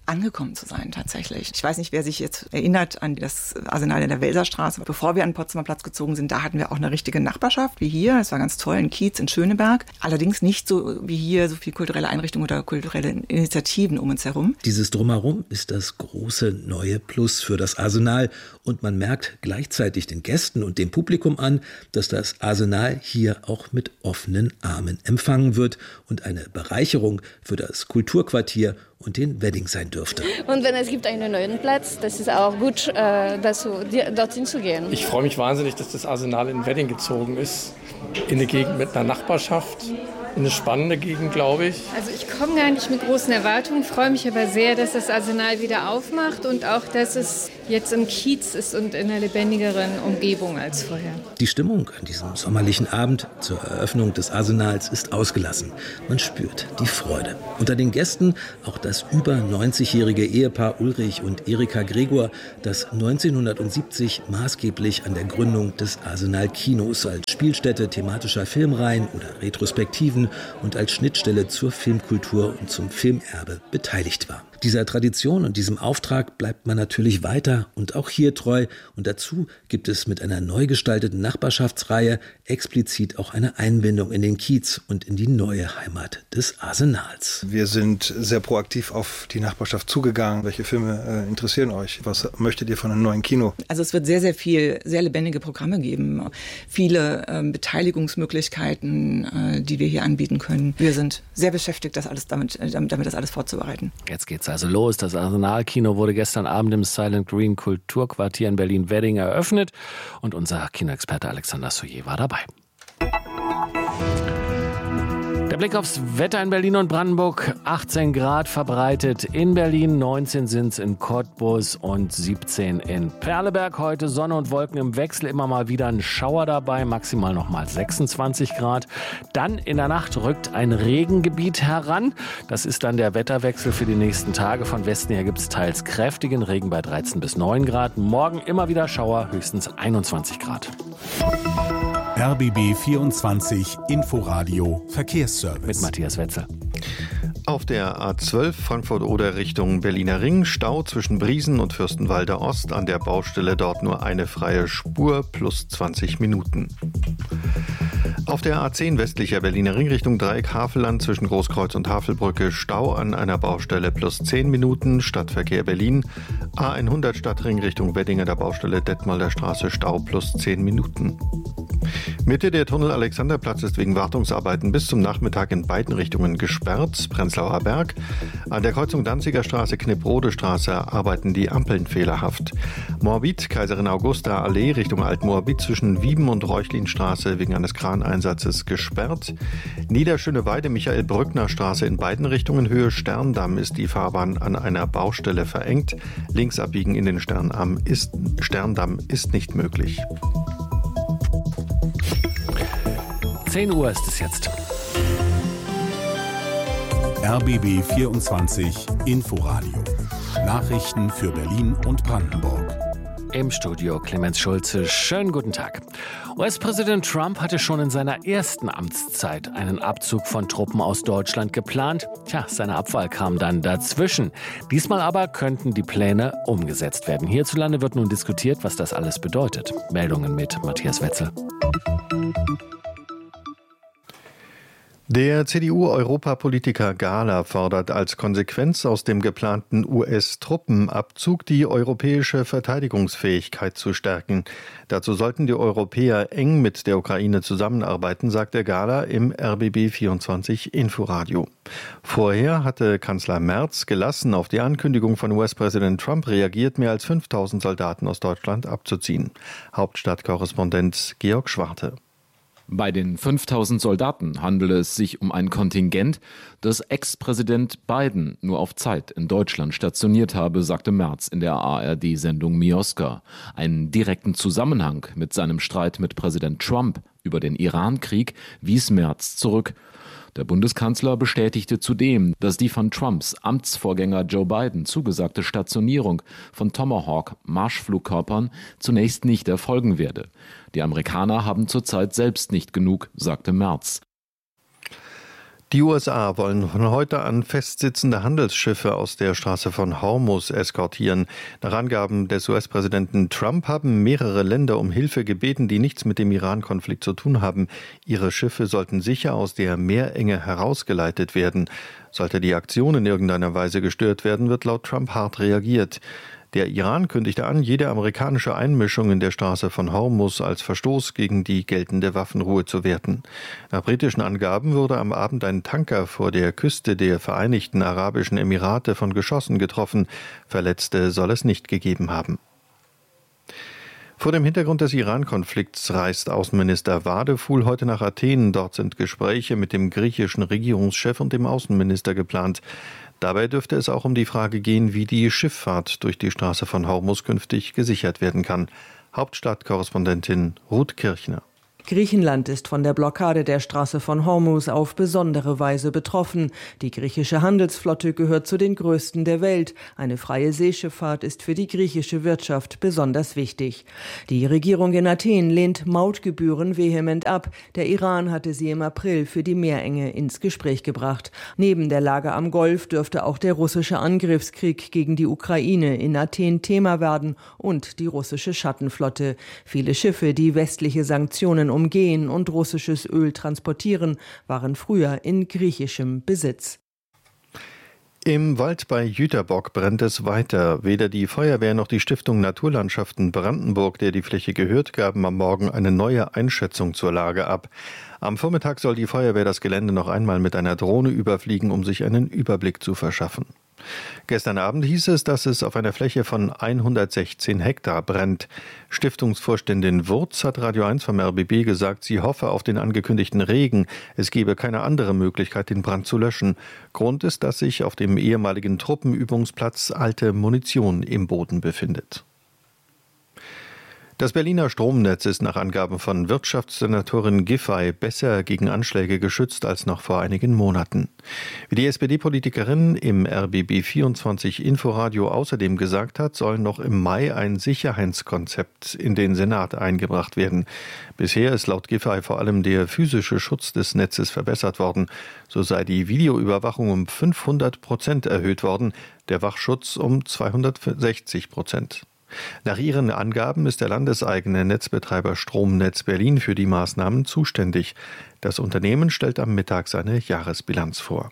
angekommen zu sein tatsächlich. Ich weiß nicht, wer sich jetzt erinnert an das Arsenal in der Welserstraße. Bevor wir an den Potsdamer Platz gezogen sind, da hatten wir auch eine richtige Nachbarschaft wie hier. Es war ganz toll, in Kiez, in Schöneberg. Allerdings nicht so wie hier, so viel kulturelle Einrichtungen oder kulturelle Initiativen um uns herum. Dieses Drumherum ist das große neue Plus für das Arsenal. Und man merkt gleichzeitig den Gästen und dem Publikum an, dass das Arsenal hier auch mit offenen Armen empfangen wird und eine Bereicherung für das Kulturquartier und den Wedding sein dürfte. Und wenn es gibt einen neuen Platz, das ist auch gut, dorthin zu gehen. Ich freue mich wahnsinnig, dass das Arsenal in Wedding gezogen ist, in eine Gegend mit einer Nachbarschaft. Eine spannende Gegend, glaube ich. Also ich komme gar nicht mit großen Erwartungen, freue mich aber sehr, dass das Arsenal wieder aufmacht und auch, dass es jetzt im Kiez ist und in einer lebendigeren Umgebung als vorher. Die Stimmung an diesem sommerlichen Abend zur Eröffnung des Arsenals ist ausgelassen. Man spürt die Freude. Unter den Gästen auch das über 90-jährige Ehepaar Ulrich und Erika Gregor, das 1970 maßgeblich an der Gründung des Arsenal Kinos als Spielstätte thematischer Filmreihen oder Retrospektiven und als Schnittstelle zur Filmkultur und zum Filmerbe beteiligt war. Dieser Tradition und diesem Auftrag bleibt man natürlich weiter und auch hier treu. Und dazu gibt es mit einer neu gestalteten Nachbarschaftsreihe explizit auch eine Einbindung in den Kiez und in die neue Heimat des Arsenals. Wir sind sehr proaktiv auf die Nachbarschaft zugegangen. Welche Filme interessieren euch? Was möchtet ihr von einem neuen Kino? Also es wird sehr, sehr viel, sehr lebendige Programme geben. Viele Beteiligungsmöglichkeiten, die wir hier anbieten können. Wir sind sehr beschäftigt, das alles vorzubereiten. Jetzt geht's also los. Das Arsenal-Kino wurde gestern Abend im Silent Green Kulturquartier in Berlin-Wedding eröffnet und unser Kinoexperte Alexander Soyer war dabei. Der Blick aufs Wetter in Berlin und Brandenburg. 18 Grad verbreitet in Berlin, 19 sind es in Cottbus und 17 in Perleberg. Heute Sonne und Wolken im Wechsel, immer mal wieder ein Schauer dabei, maximal nochmal 26 Grad. Dann in der Nacht rückt ein Regengebiet heran. Das ist dann der Wetterwechsel für die nächsten Tage. Von Westen her gibt es teils kräftigen Regen bei 13 bis 9 Grad. Morgen immer wieder Schauer, höchstens 21 Grad. RBB 24 Inforadio Verkehrsservice. Mit Matthias Wetzel. Auf der A12 Frankfurt-Oder Richtung Berliner Ring, Stau zwischen Briesen und Fürstenwalder Ost. An der Baustelle dort nur eine freie Spur plus 20 Minuten. Auf der A10 westlicher Berliner Ring Richtung Dreieck Havelland zwischen Großkreuz und Havelbrücke Stau an einer Baustelle plus 10 Minuten. Stadtverkehr Berlin. A100 Stadtring Richtung Wedding an der Baustelle Detmolder Straße Stau plus 10 Minuten. Mitte der Tunnel Alexanderplatz ist wegen Wartungsarbeiten bis zum Nachmittag in beiden Richtungen gesperrt. Prenzlauer Berg. An der Kreuzung Danziger Straße, Knipprode Straße arbeiten die Ampeln fehlerhaft. Moabit, Kaiserin Augusta Allee Richtung Altmoabit zwischen Wieben und Reuchlinstraße wegen eines Kraneinsatzes gesperrt. Niederschöneweide, Michael Brückner Straße in beiden Richtungen Höhe Sterndamm ist die Fahrbahn an einer Baustelle verengt. Links abbiegen in den Sterndamm ist nicht möglich. 10 Uhr ist es jetzt. RBB 24 Inforadio. Nachrichten für Berlin und Brandenburg. Im Studio Clemens Schulze. Schönen guten Tag. US-Präsident Trump hatte schon in seiner ersten Amtszeit einen Abzug von Truppen aus Deutschland geplant. Seine Abwahl kam dann dazwischen. Diesmal aber könnten die Pläne umgesetzt werden. Hierzulande wird nun diskutiert, was das alles bedeutet. Meldungen mit Matthias Wetzel. Der CDU-Europapolitiker Gahler fordert als Konsequenz aus dem geplanten US-Truppenabzug die europäische Verteidigungsfähigkeit zu stärken. Dazu sollten die Europäer eng mit der Ukraine zusammenarbeiten, sagte Gahler im RBB 24 Inforadio. Vorher hatte Kanzler Merz gelassen auf die Ankündigung von US-Präsident Trump reagiert, mehr als 5000 Soldaten aus Deutschland abzuziehen. Hauptstadtkorrespondent Georg Schwarte. Bei den 5000 Soldaten handele es sich um ein Kontingent, das Ex-Präsident Biden nur auf Zeit in Deutschland stationiert habe, sagte Merz in der ARD-Sendung Mioska. Einen direkten Zusammenhang mit seinem Streit mit Präsident Trump über den Iran-Krieg wies Merz zurück. Der Bundeskanzler bestätigte zudem, dass die von Trumps Amtsvorgänger Joe Biden zugesagte Stationierung von Tomahawk-Marschflugkörpern zunächst nicht erfolgen werde. Die Amerikaner haben zurzeit selbst nicht genug, sagte Merz. Die USA wollen von heute an festsitzende Handelsschiffe aus der Straße von Hormuz eskortieren. Nach Angaben des US-Präsidenten Trump haben mehrere Länder um Hilfe gebeten, die nichts mit dem Iran-Konflikt zu tun haben. Ihre Schiffe sollten sicher aus der Meerenge herausgeleitet werden. Sollte die Aktion in irgendeiner Weise gestört werden, wird laut Trump hart reagiert. Der Iran kündigte an, jede amerikanische Einmischung in der Straße von Hormuz als Verstoß gegen die geltende Waffenruhe zu werten. Nach britischen Angaben wurde am Abend ein Tanker vor der Küste der Vereinigten Arabischen Emirate von Geschossen getroffen. Verletzte soll es nicht gegeben haben. Vor dem Hintergrund des Iran-Konflikts reist Außenminister Wadefuhl heute nach Athen. Dort sind Gespräche mit dem griechischen Regierungschef und dem Außenminister geplant. Dabei dürfte es auch um die Frage gehen, wie die Schifffahrt durch die Straße von Hormuz künftig gesichert werden kann. Hauptstadtkorrespondentin Ruth Kirchner. Griechenland ist von der Blockade der Straße von Hormuz auf besondere Weise betroffen. Die griechische Handelsflotte gehört zu den größten der Welt. Eine freie Seeschifffahrt ist für die griechische Wirtschaft besonders wichtig. Die Regierung in Athen lehnt Mautgebühren vehement ab. Der Iran hatte sie im April für die Meerenge ins Gespräch gebracht. Neben der Lage am Golf dürfte auch der russische Angriffskrieg gegen die Ukraine in Athen Thema werden und die russische Schattenflotte. Viele Schiffe, die westliche Sanktionen umgehen und russisches Öl transportieren, waren früher in griechischem Besitz. Im Wald bei Jüterbock brennt es weiter. Weder die Feuerwehr noch die Stiftung Naturlandschaften Brandenburg, der die Fläche gehört, gaben am Morgen eine neue Einschätzung zur Lage ab. Am Vormittag soll die Feuerwehr das Gelände noch einmal mit einer Drohne überfliegen, um sich einen Überblick zu verschaffen. Gestern Abend hieß es, dass es auf einer Fläche von 116 Hektar brennt. Stiftungsvorständin Wurz hat Radio 1 vom RBB gesagt, sie hoffe auf den angekündigten Regen. Es gebe keine andere Möglichkeit, den Brand zu löschen. Grund ist, dass sich auf dem ehemaligen Truppenübungsplatz alte Munition im Boden befindet. Das Berliner Stromnetz ist nach Angaben von Wirtschaftssenatorin Giffey besser gegen Anschläge geschützt als noch vor einigen Monaten. Wie die SPD-Politikerin im RBB24 Inforadio außerdem gesagt hat, soll noch im Mai ein Sicherheitskonzept in den Senat eingebracht werden. Bisher ist laut Giffey vor allem der physische Schutz des Netzes verbessert worden. So sei die Videoüberwachung um 500% erhöht worden, der Wachschutz um 260%. Nach ihren Angaben ist der landeseigene Netzbetreiber Stromnetz Berlin für die Maßnahmen zuständig. Das Unternehmen stellt am Mittag seine Jahresbilanz vor.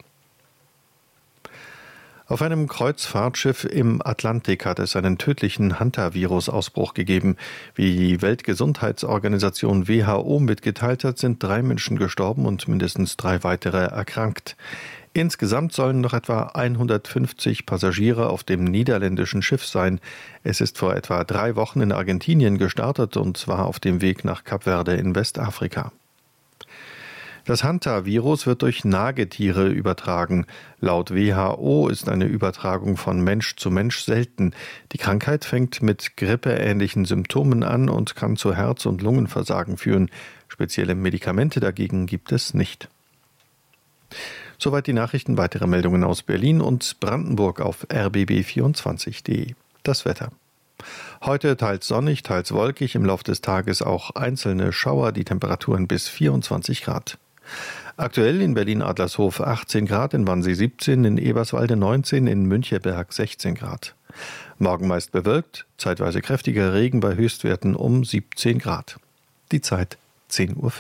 Auf einem Kreuzfahrtschiff im Atlantik hat es einen tödlichen Hantavirus-Ausbruch gegeben. Wie die Weltgesundheitsorganisation WHO mitgeteilt hat, sind 3 Menschen gestorben und mindestens 3 weitere erkrankt. Insgesamt sollen noch etwa 150 Passagiere auf dem niederländischen Schiff sein. Es ist vor etwa 3 Wochen in Argentinien gestartet und war auf dem Weg nach Kap Verde in Westafrika. Das Hantavirus wird durch Nagetiere übertragen. Laut WHO ist eine Übertragung von Mensch zu Mensch selten. Die Krankheit fängt mit grippeähnlichen Symptomen an und kann zu Herz- und Lungenversagen führen. Spezielle Medikamente dagegen gibt es nicht. Soweit die Nachrichten. Weitere Meldungen aus Berlin und Brandenburg auf rbb24.de. Das Wetter. Heute teils sonnig, teils wolkig, im Laufe des Tages auch einzelne Schauer, die Temperaturen bis 24 Grad. Aktuell in Berlin-Adlershof 18 Grad, in Wannsee 17, in Eberswalde 19, in Müncheberg 16 Grad. Morgen meist bewölkt, zeitweise kräftiger Regen bei Höchstwerten um 17 Grad. Die Zeit 10:05 Uhr.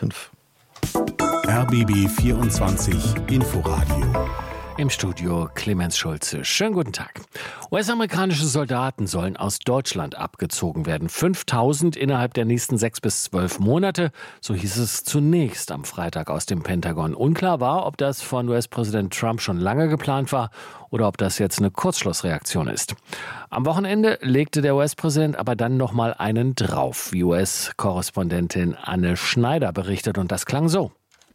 RBB 24 Inforadio. Im Studio Clemens Schulze. Schönen guten Tag. US-amerikanische Soldaten sollen aus Deutschland abgezogen werden. 5.000 innerhalb der nächsten 6 bis 12 Monate. So hieß es zunächst am Freitag aus dem Pentagon. Unklar war, ob das von US-Präsident Trump schon lange geplant war oder ob das jetzt eine Kurzschlussreaktion ist. Am Wochenende legte der US-Präsident aber dann noch mal einen drauf, wie US-Korrespondentin Anne Schneider berichtet. Und das klang so.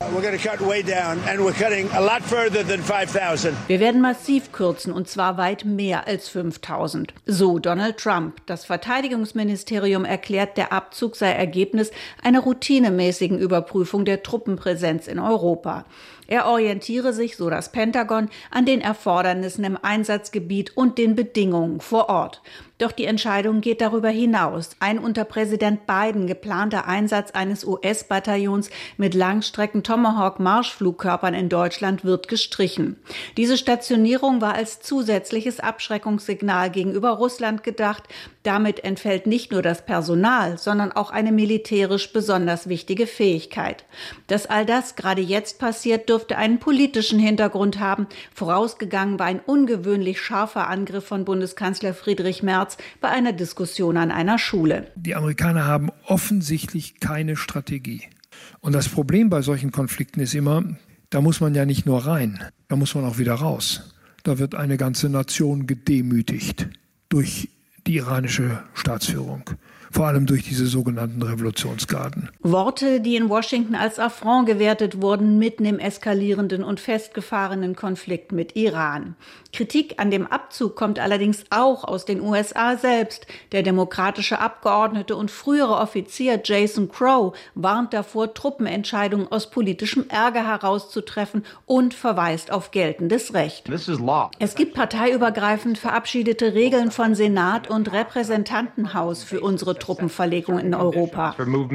Wir werden massiv kürzen, und zwar weit mehr als 5.000. So Donald Trump. Das Verteidigungsministerium erklärt, der Abzug sei Ergebnis einer routinemäßigen Überprüfung der Truppenpräsenz in Europa. Er orientiere sich, so das Pentagon, an den Erfordernissen im Einsatzgebiet und den Bedingungen vor Ort. Doch die Entscheidung geht darüber hinaus. Ein unter Präsident Biden geplanter Einsatz eines US-Bataillons mit Langstrecken-Tomahawk-Marschflugkörpern in Deutschland wird gestrichen. Diese Stationierung war als zusätzliches Abschreckungssignal gegenüber Russland gedacht. Damit entfällt nicht nur das Personal, sondern auch eine militärisch besonders wichtige Fähigkeit. Dass all das gerade jetzt passiert, dürfte einen politischen Hintergrund haben. Vorausgegangen war ein ungewöhnlich scharfer Angriff von Bundeskanzler Friedrich Merz bei einer Diskussion an einer Schule. Die Amerikaner haben offensichtlich keine Strategie. Und das Problem bei solchen Konflikten ist immer, da muss man ja nicht nur rein, da muss man auch wieder raus. Da wird eine ganze Nation gedemütigt durch die iranische Staatsführung. Vor allem durch diese sogenannten Revolutionsgarden. Worte, die in Washington als Affront gewertet wurden, mitten im eskalierenden und festgefahrenen Konflikt mit Iran. Kritik an dem Abzug kommt allerdings auch aus den USA selbst. Der demokratische Abgeordnete und frühere Offizier Jason Crow warnt davor, Truppenentscheidungen aus politischem Ärger herauszutreffen und verweist auf geltendes Recht. Es gibt parteiübergreifend verabschiedete Regeln von Senat und Repräsentantenhaus für unsere Truppenverlegung in Europa.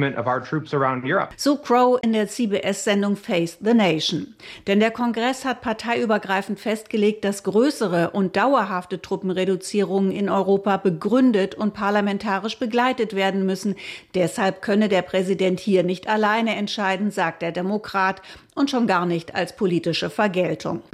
So Crow in der CBS-Sendung Face the Nation. Denn der Kongress hat parteiübergreifend festgelegt, dass größere und dauerhafte Truppenreduzierungen in Europa begründet und parlamentarisch begleitet werden müssen. Deshalb könne der Präsident hier nicht alleine entscheiden, sagt der Demokrat, und schon gar nicht als politische Vergeltung.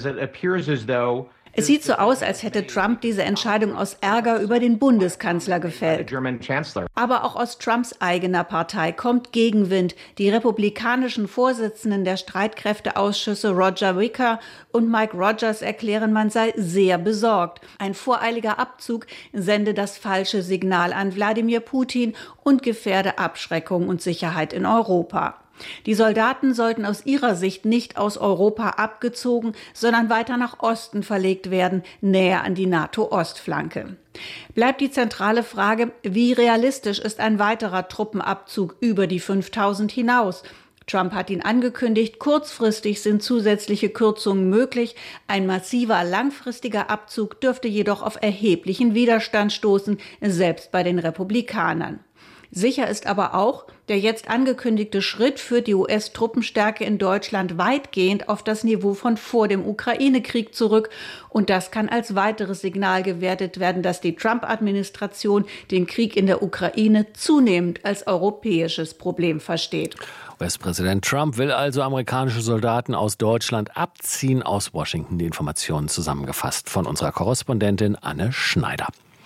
Es sieht so aus, als hätte Trump diese Entscheidung aus Ärger über den Bundeskanzler gefällt. Aber auch aus Trumps eigener Partei kommt Gegenwind. Die republikanischen Vorsitzenden der Streitkräfteausschüsse Roger Wicker und Mike Rogers erklären, man sei sehr besorgt. Ein voreiliger Abzug sende das falsche Signal an Wladimir Putin und gefährde Abschreckung und Sicherheit in Europa. Die Soldaten sollten aus ihrer Sicht nicht aus Europa abgezogen, sondern weiter nach Osten verlegt werden, näher an die NATO-Ostflanke. Bleibt die zentrale Frage, wie realistisch ist ein weiterer Truppenabzug über die 5.000 hinaus? Trump hat ihn angekündigt, kurzfristig sind zusätzliche Kürzungen möglich. Ein massiver, langfristiger Abzug dürfte jedoch auf erheblichen Widerstand stoßen, selbst bei den Republikanern. Sicher ist aber auch, der jetzt angekündigte Schritt führt die US-Truppenstärke in Deutschland weitgehend auf das Niveau von vor dem Ukraine-Krieg zurück. Und das kann als weiteres Signal gewertet werden, dass die Trump-Administration den Krieg in der Ukraine zunehmend als europäisches Problem versteht. US-Präsident Trump will also amerikanische Soldaten aus Deutschland abziehen. Aus Washington die Informationen zusammengefasst von unserer Korrespondentin Anne Schneider.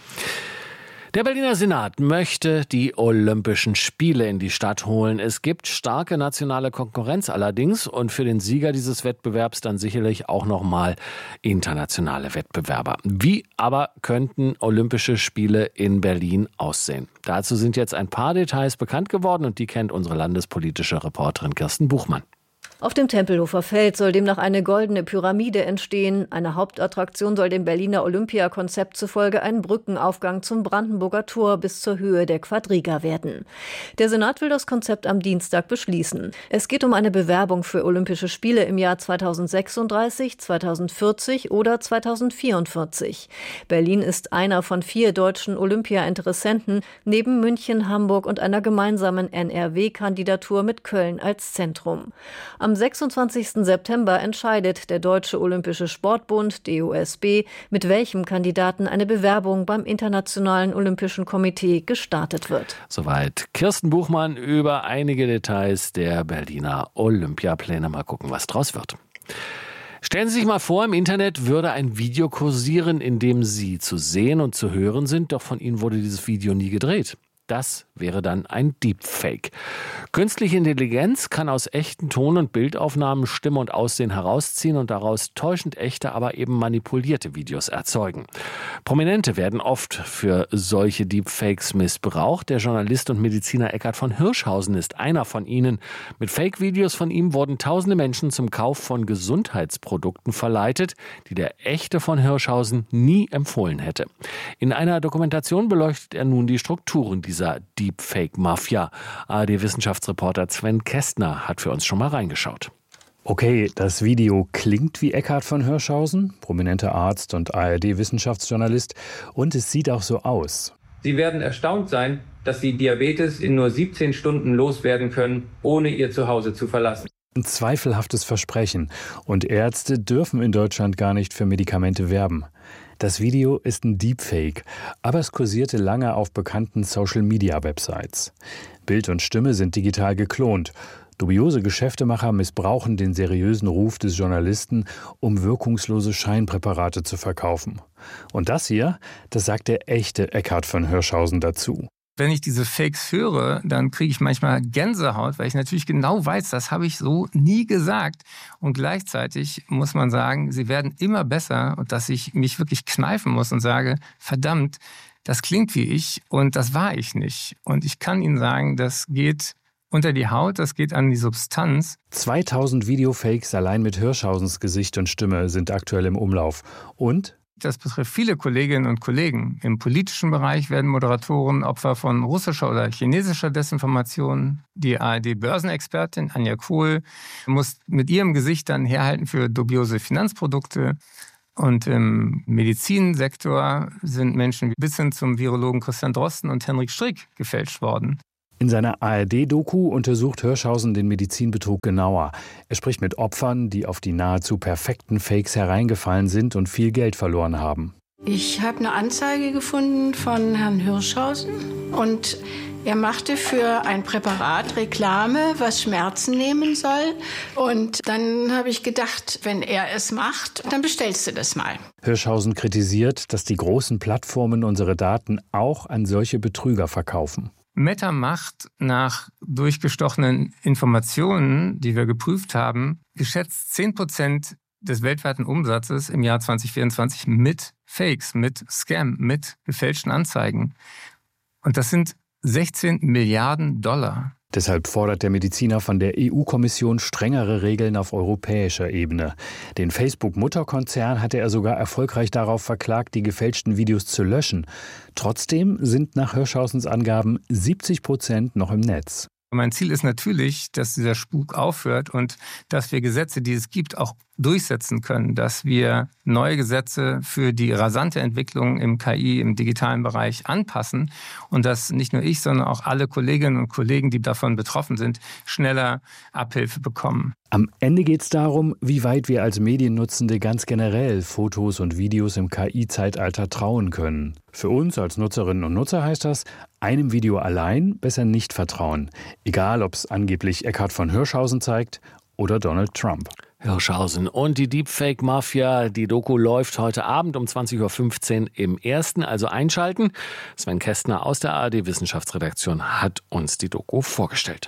Der Berliner Senat möchte die Olympischen Spiele in die Stadt holen. Es gibt starke nationale Konkurrenz allerdings und für den Sieger dieses Wettbewerbs dann sicherlich auch nochmal internationale Wettbewerber. Wie aber könnten Olympische Spiele in Berlin aussehen? Dazu sind jetzt ein paar Details bekannt geworden und die kennt unsere landespolitische Reporterin Kirsten Buchmann. Auf dem Tempelhofer Feld soll demnach eine goldene Pyramide entstehen. Eine Hauptattraktion soll dem Berliner Olympiakonzept zufolge ein Brückenaufgang zum Brandenburger Tor bis zur Höhe der Quadriga werden. Der Senat will das Konzept am Dienstag beschließen. Es geht um eine Bewerbung für Olympische Spiele im Jahr 2036, 2040 oder 2044. Berlin ist einer von 4 deutschen Olympia-Interessenten, neben München, Hamburg und einer gemeinsamen NRW-Kandidatur mit Köln als Zentrum. Am 26. September entscheidet der Deutsche Olympische Sportbund, DOSB, mit welchem Kandidaten eine Bewerbung beim Internationalen Olympischen Komitee gestartet wird. Soweit Kirsten Buchmann über einige Details der Berliner Olympiapläne. Mal gucken, was draus wird. Stellen Sie sich mal vor, im Internet würde ein Video kursieren, in dem Sie zu sehen und zu hören sind, doch von Ihnen wurde dieses Video nie gedreht. Das wäre dann ein Deepfake. Künstliche Intelligenz kann aus echten Ton- und Bildaufnahmen Stimme und Aussehen herausziehen und daraus täuschend echte, aber eben manipulierte Videos erzeugen. Prominente werden oft für solche Deepfakes missbraucht. Der Journalist und Mediziner Eckhard von Hirschhausen ist einer von ihnen. Mit Fake-Videos von ihm wurden tausende Menschen zum Kauf von Gesundheitsprodukten verleitet, die der echte von Hirschhausen nie empfohlen hätte. In einer Dokumentation beleuchtet er nun die Strukturen dieser Deepfake-Mafia. ARD-Wissenschaftsreporter Sven Kästner hat für uns schon mal reingeschaut. Okay, das Video klingt wie Eckhard von Hirschhausen, prominenter Arzt und ARD-Wissenschaftsjournalist, und es sieht auch so aus. Sie werden erstaunt sein, dass Sie Diabetes in nur 17 Stunden loswerden können, ohne Ihr Zuhause zu verlassen. Ein zweifelhaftes Versprechen. Und Ärzte dürfen in Deutschland gar nicht für Medikamente werben. Das Video ist ein Deepfake, aber es kursierte lange auf bekannten Social-Media-Websites. Bild und Stimme sind digital geklont. Dubiose Geschäftemacher missbrauchen den seriösen Ruf des Journalisten, um wirkungslose Scheinpräparate zu verkaufen. Und das hier, das sagt der echte Eckhard von Hirschhausen dazu. Wenn ich diese Fakes höre, dann kriege ich manchmal Gänsehaut, weil ich natürlich genau weiß, das habe ich so nie gesagt. Und gleichzeitig muss man sagen, sie werden immer besser und dass ich mich wirklich kneifen muss und sage, verdammt, das klingt wie ich und das war ich nicht. Und ich kann Ihnen sagen, das geht unter die Haut, das geht an die Substanz. 2000 Videofakes allein mit Hirschhausens Gesicht und Stimme sind aktuell im Umlauf. Und das betrifft viele Kolleginnen und Kollegen. Im politischen Bereich werden Moderatoren Opfer von russischer oder chinesischer Desinformation. Die ARD-Börsenexpertin Anja Kohl muss mit ihrem Gesicht dann herhalten für dubiose Finanzprodukte. Und im Medizinsektor sind Menschen bis hin zum Virologen Christian Drosten und Henrik Strick gefälscht worden. In seiner ARD-Doku untersucht Hirschhausen den Medizinbetrug genauer. Er spricht mit Opfern, die auf die nahezu perfekten Fakes hereingefallen sind und viel Geld verloren haben. Ich habe eine Anzeige gefunden von Herrn Hirschhausen und er machte für ein Präparat Reklame, was Schmerzen nehmen soll. Und dann habe ich gedacht, wenn er es macht, dann bestellst du das mal. Hirschhausen kritisiert, dass die großen Plattformen unsere Daten auch an solche Betrüger verkaufen. Meta macht nach durchgestochenen Informationen, die wir geprüft haben, geschätzt 10% des weltweiten Umsatzes im Jahr 2024 mit Fakes, mit Scam, mit gefälschten Anzeigen. Und das sind 16 Milliarden $. Deshalb fordert der Mediziner von der EU-Kommission strengere Regeln auf europäischer Ebene. Den Facebook-Mutterkonzern hatte er sogar erfolgreich darauf verklagt, die gefälschten Videos zu löschen. Trotzdem sind nach Hirschhausens Angaben 70% noch im Netz. Mein Ziel ist natürlich, dass dieser Spuk aufhört und dass wir Gesetze, die es gibt, auch durchsetzen können, dass wir neue Gesetze für die rasante Entwicklung im KI, im digitalen Bereich anpassen und dass nicht nur ich, sondern auch alle Kolleginnen und Kollegen, die davon betroffen sind, schneller Abhilfe bekommen. Am Ende geht es darum, wie weit wir als Mediennutzende ganz generell Fotos und Videos im KI-Zeitalter trauen können. Für uns als Nutzerinnen und Nutzer heißt das, einem Video allein besser nicht vertrauen. Egal, ob es angeblich Eckhard von Hirschhausen zeigt oder Donald Trump. Hirschhausen und die Deepfake-Mafia. Die Doku läuft heute Abend um 20.15 Uhr im Ersten, also einschalten. Sven Kästner aus der ARD-Wissenschaftsredaktion hat uns die Doku vorgestellt.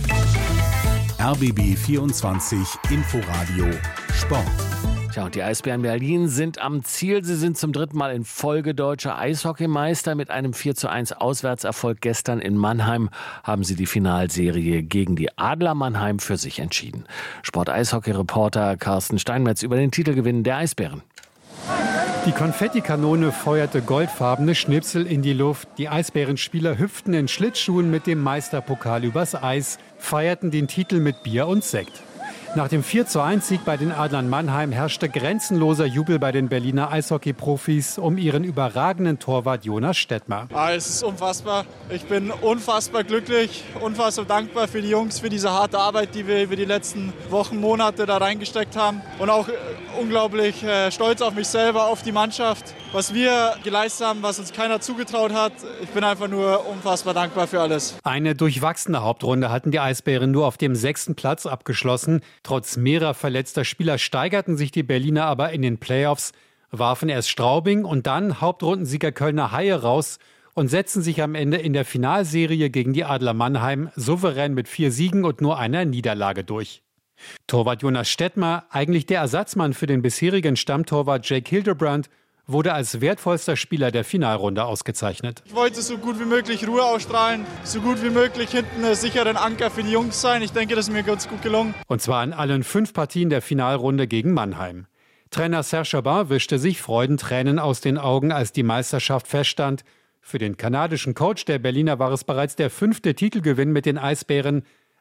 RBB 24 Inforadio Sport. Tja, und die Eisbären Berlin sind am Ziel. Sie sind zum 3. Mal in Folge deutscher Eishockeymeister. Mit einem 4:1 Auswärtserfolg gestern in Mannheim haben sie die Finalserie gegen die Adler Mannheim für sich entschieden. Sport-Eishockey-Reporter Carsten Steinmetz über den Titelgewinn der Eisbären. Die Konfettikanone feuerte goldfarbene Schnipsel in die Luft. Die Eisbärenspieler hüpften in Schlittschuhen mit dem Meisterpokal übers Eis, feierten den Titel mit Bier und Sekt. Nach dem 4:1-Sieg bei den Adlern Mannheim herrschte grenzenloser Jubel bei den Berliner Eishockey-Profis um ihren überragenden Torwart Jonas Stettmer. Es ist unfassbar. Ich bin unfassbar glücklich, unfassbar dankbar für die Jungs, für diese harte Arbeit, die wir über die letzten Wochen, Monate da reingesteckt haben. Und auch unglaublich stolz auf mich selber, auf die Mannschaft, was wir geleistet haben, was uns keiner zugetraut hat. Ich bin einfach nur unfassbar dankbar für alles. Eine durchwachsene Hauptrunde hatten die Eisbären nur auf dem 6. Platz abgeschlossen. Trotz mehrerer verletzter Spieler steigerten sich die Berliner aber in den Playoffs, warfen erst Straubing und dann Hauptrundensieger Kölner Haie raus und setzten sich am Ende in der Finalserie gegen die Adler Mannheim souverän mit 4 Siegen und nur einer Niederlage durch. Torwart Jonas Stettmer, eigentlich der Ersatzmann für den bisherigen Stammtorwart Jake Hildebrand, wurde als wertvollster Spieler der Finalrunde ausgezeichnet. Ich wollte so gut wie möglich Ruhe ausstrahlen, so gut wie möglich hinten einen sicheren Anker für die Jungs sein. Ich denke, das ist mir ganz gut gelungen. Und zwar in allen 5 Partien der Finalrunde gegen Mannheim. Trainer Serge Chabin wischte sich Freudentränen aus den Augen, als die Meisterschaft feststand. Für den kanadischen Coach der Berliner war es bereits der 5. Titelgewinn mit den Eisbären.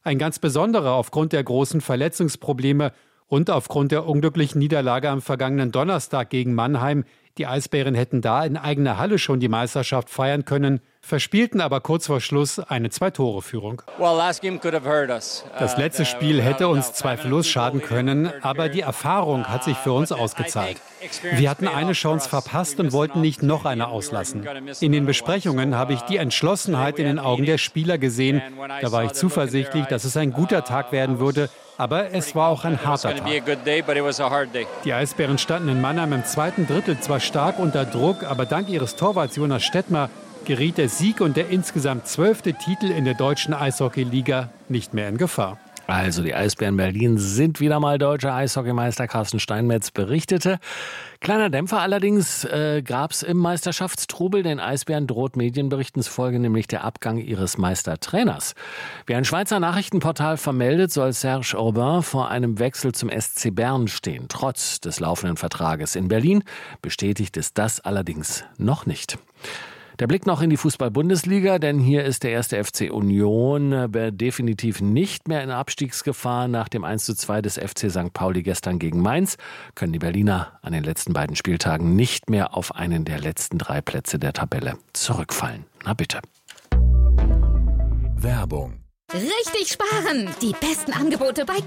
Ein ganz besonderer aufgrund der großen Verletzungsprobleme und aufgrund der unglücklichen Niederlage am vergangenen Donnerstag gegen Mannheim. Die Eisbären hätten da in eigener Halle schon die Meisterschaft feiern können, verspielten aber kurz vor Schluss eine 2-Tore-Führung. Das letzte Spiel hätte uns zweifellos schaden können, aber die Erfahrung hat sich für uns ausgezahlt. Wir hatten eine Chance verpasst und wollten nicht noch eine auslassen. In den Besprechungen habe ich die Entschlossenheit in den Augen der Spieler gesehen. Da war ich zuversichtlich, dass es ein guter Tag werden würde. Aber es war auch ein harter Tag. Die Eisbären standen in Mannheim im zweiten Drittel zwar stark unter Druck, aber dank ihres Torwarts Jonas Stettmer geriet der Sieg und der insgesamt 12. Titel in der deutschen Eishockeyliga nicht mehr in Gefahr. Also die Eisbären Berlin sind wieder mal deutscher Eishockeymeister. Carsten Steinmetz berichtete. Kleiner Dämpfer allerdings gab es im Meisterschaftstrubel. Den Eisbären droht Medienberichten zufolge nämlich der Abgang ihres Meistertrainers. Wie ein Schweizer Nachrichtenportal vermeldet, soll Serge Aubin vor einem Wechsel zum SC Bern stehen. Trotz des laufenden Vertrages in Berlin bestätigt es das allerdings noch nicht. Der Blick noch in die Fußball-Bundesliga, denn hier ist der 1. FC Union definitiv nicht mehr in Abstiegsgefahr. Nach dem 1:2 des FC St. Pauli gestern gegen Mainz können die Berliner an den letzten beiden Spieltagen nicht mehr auf einen der letzten 3 Plätze der Tabelle zurückfallen. Na bitte. Werbung. Richtig sparen! Die besten Angebote bei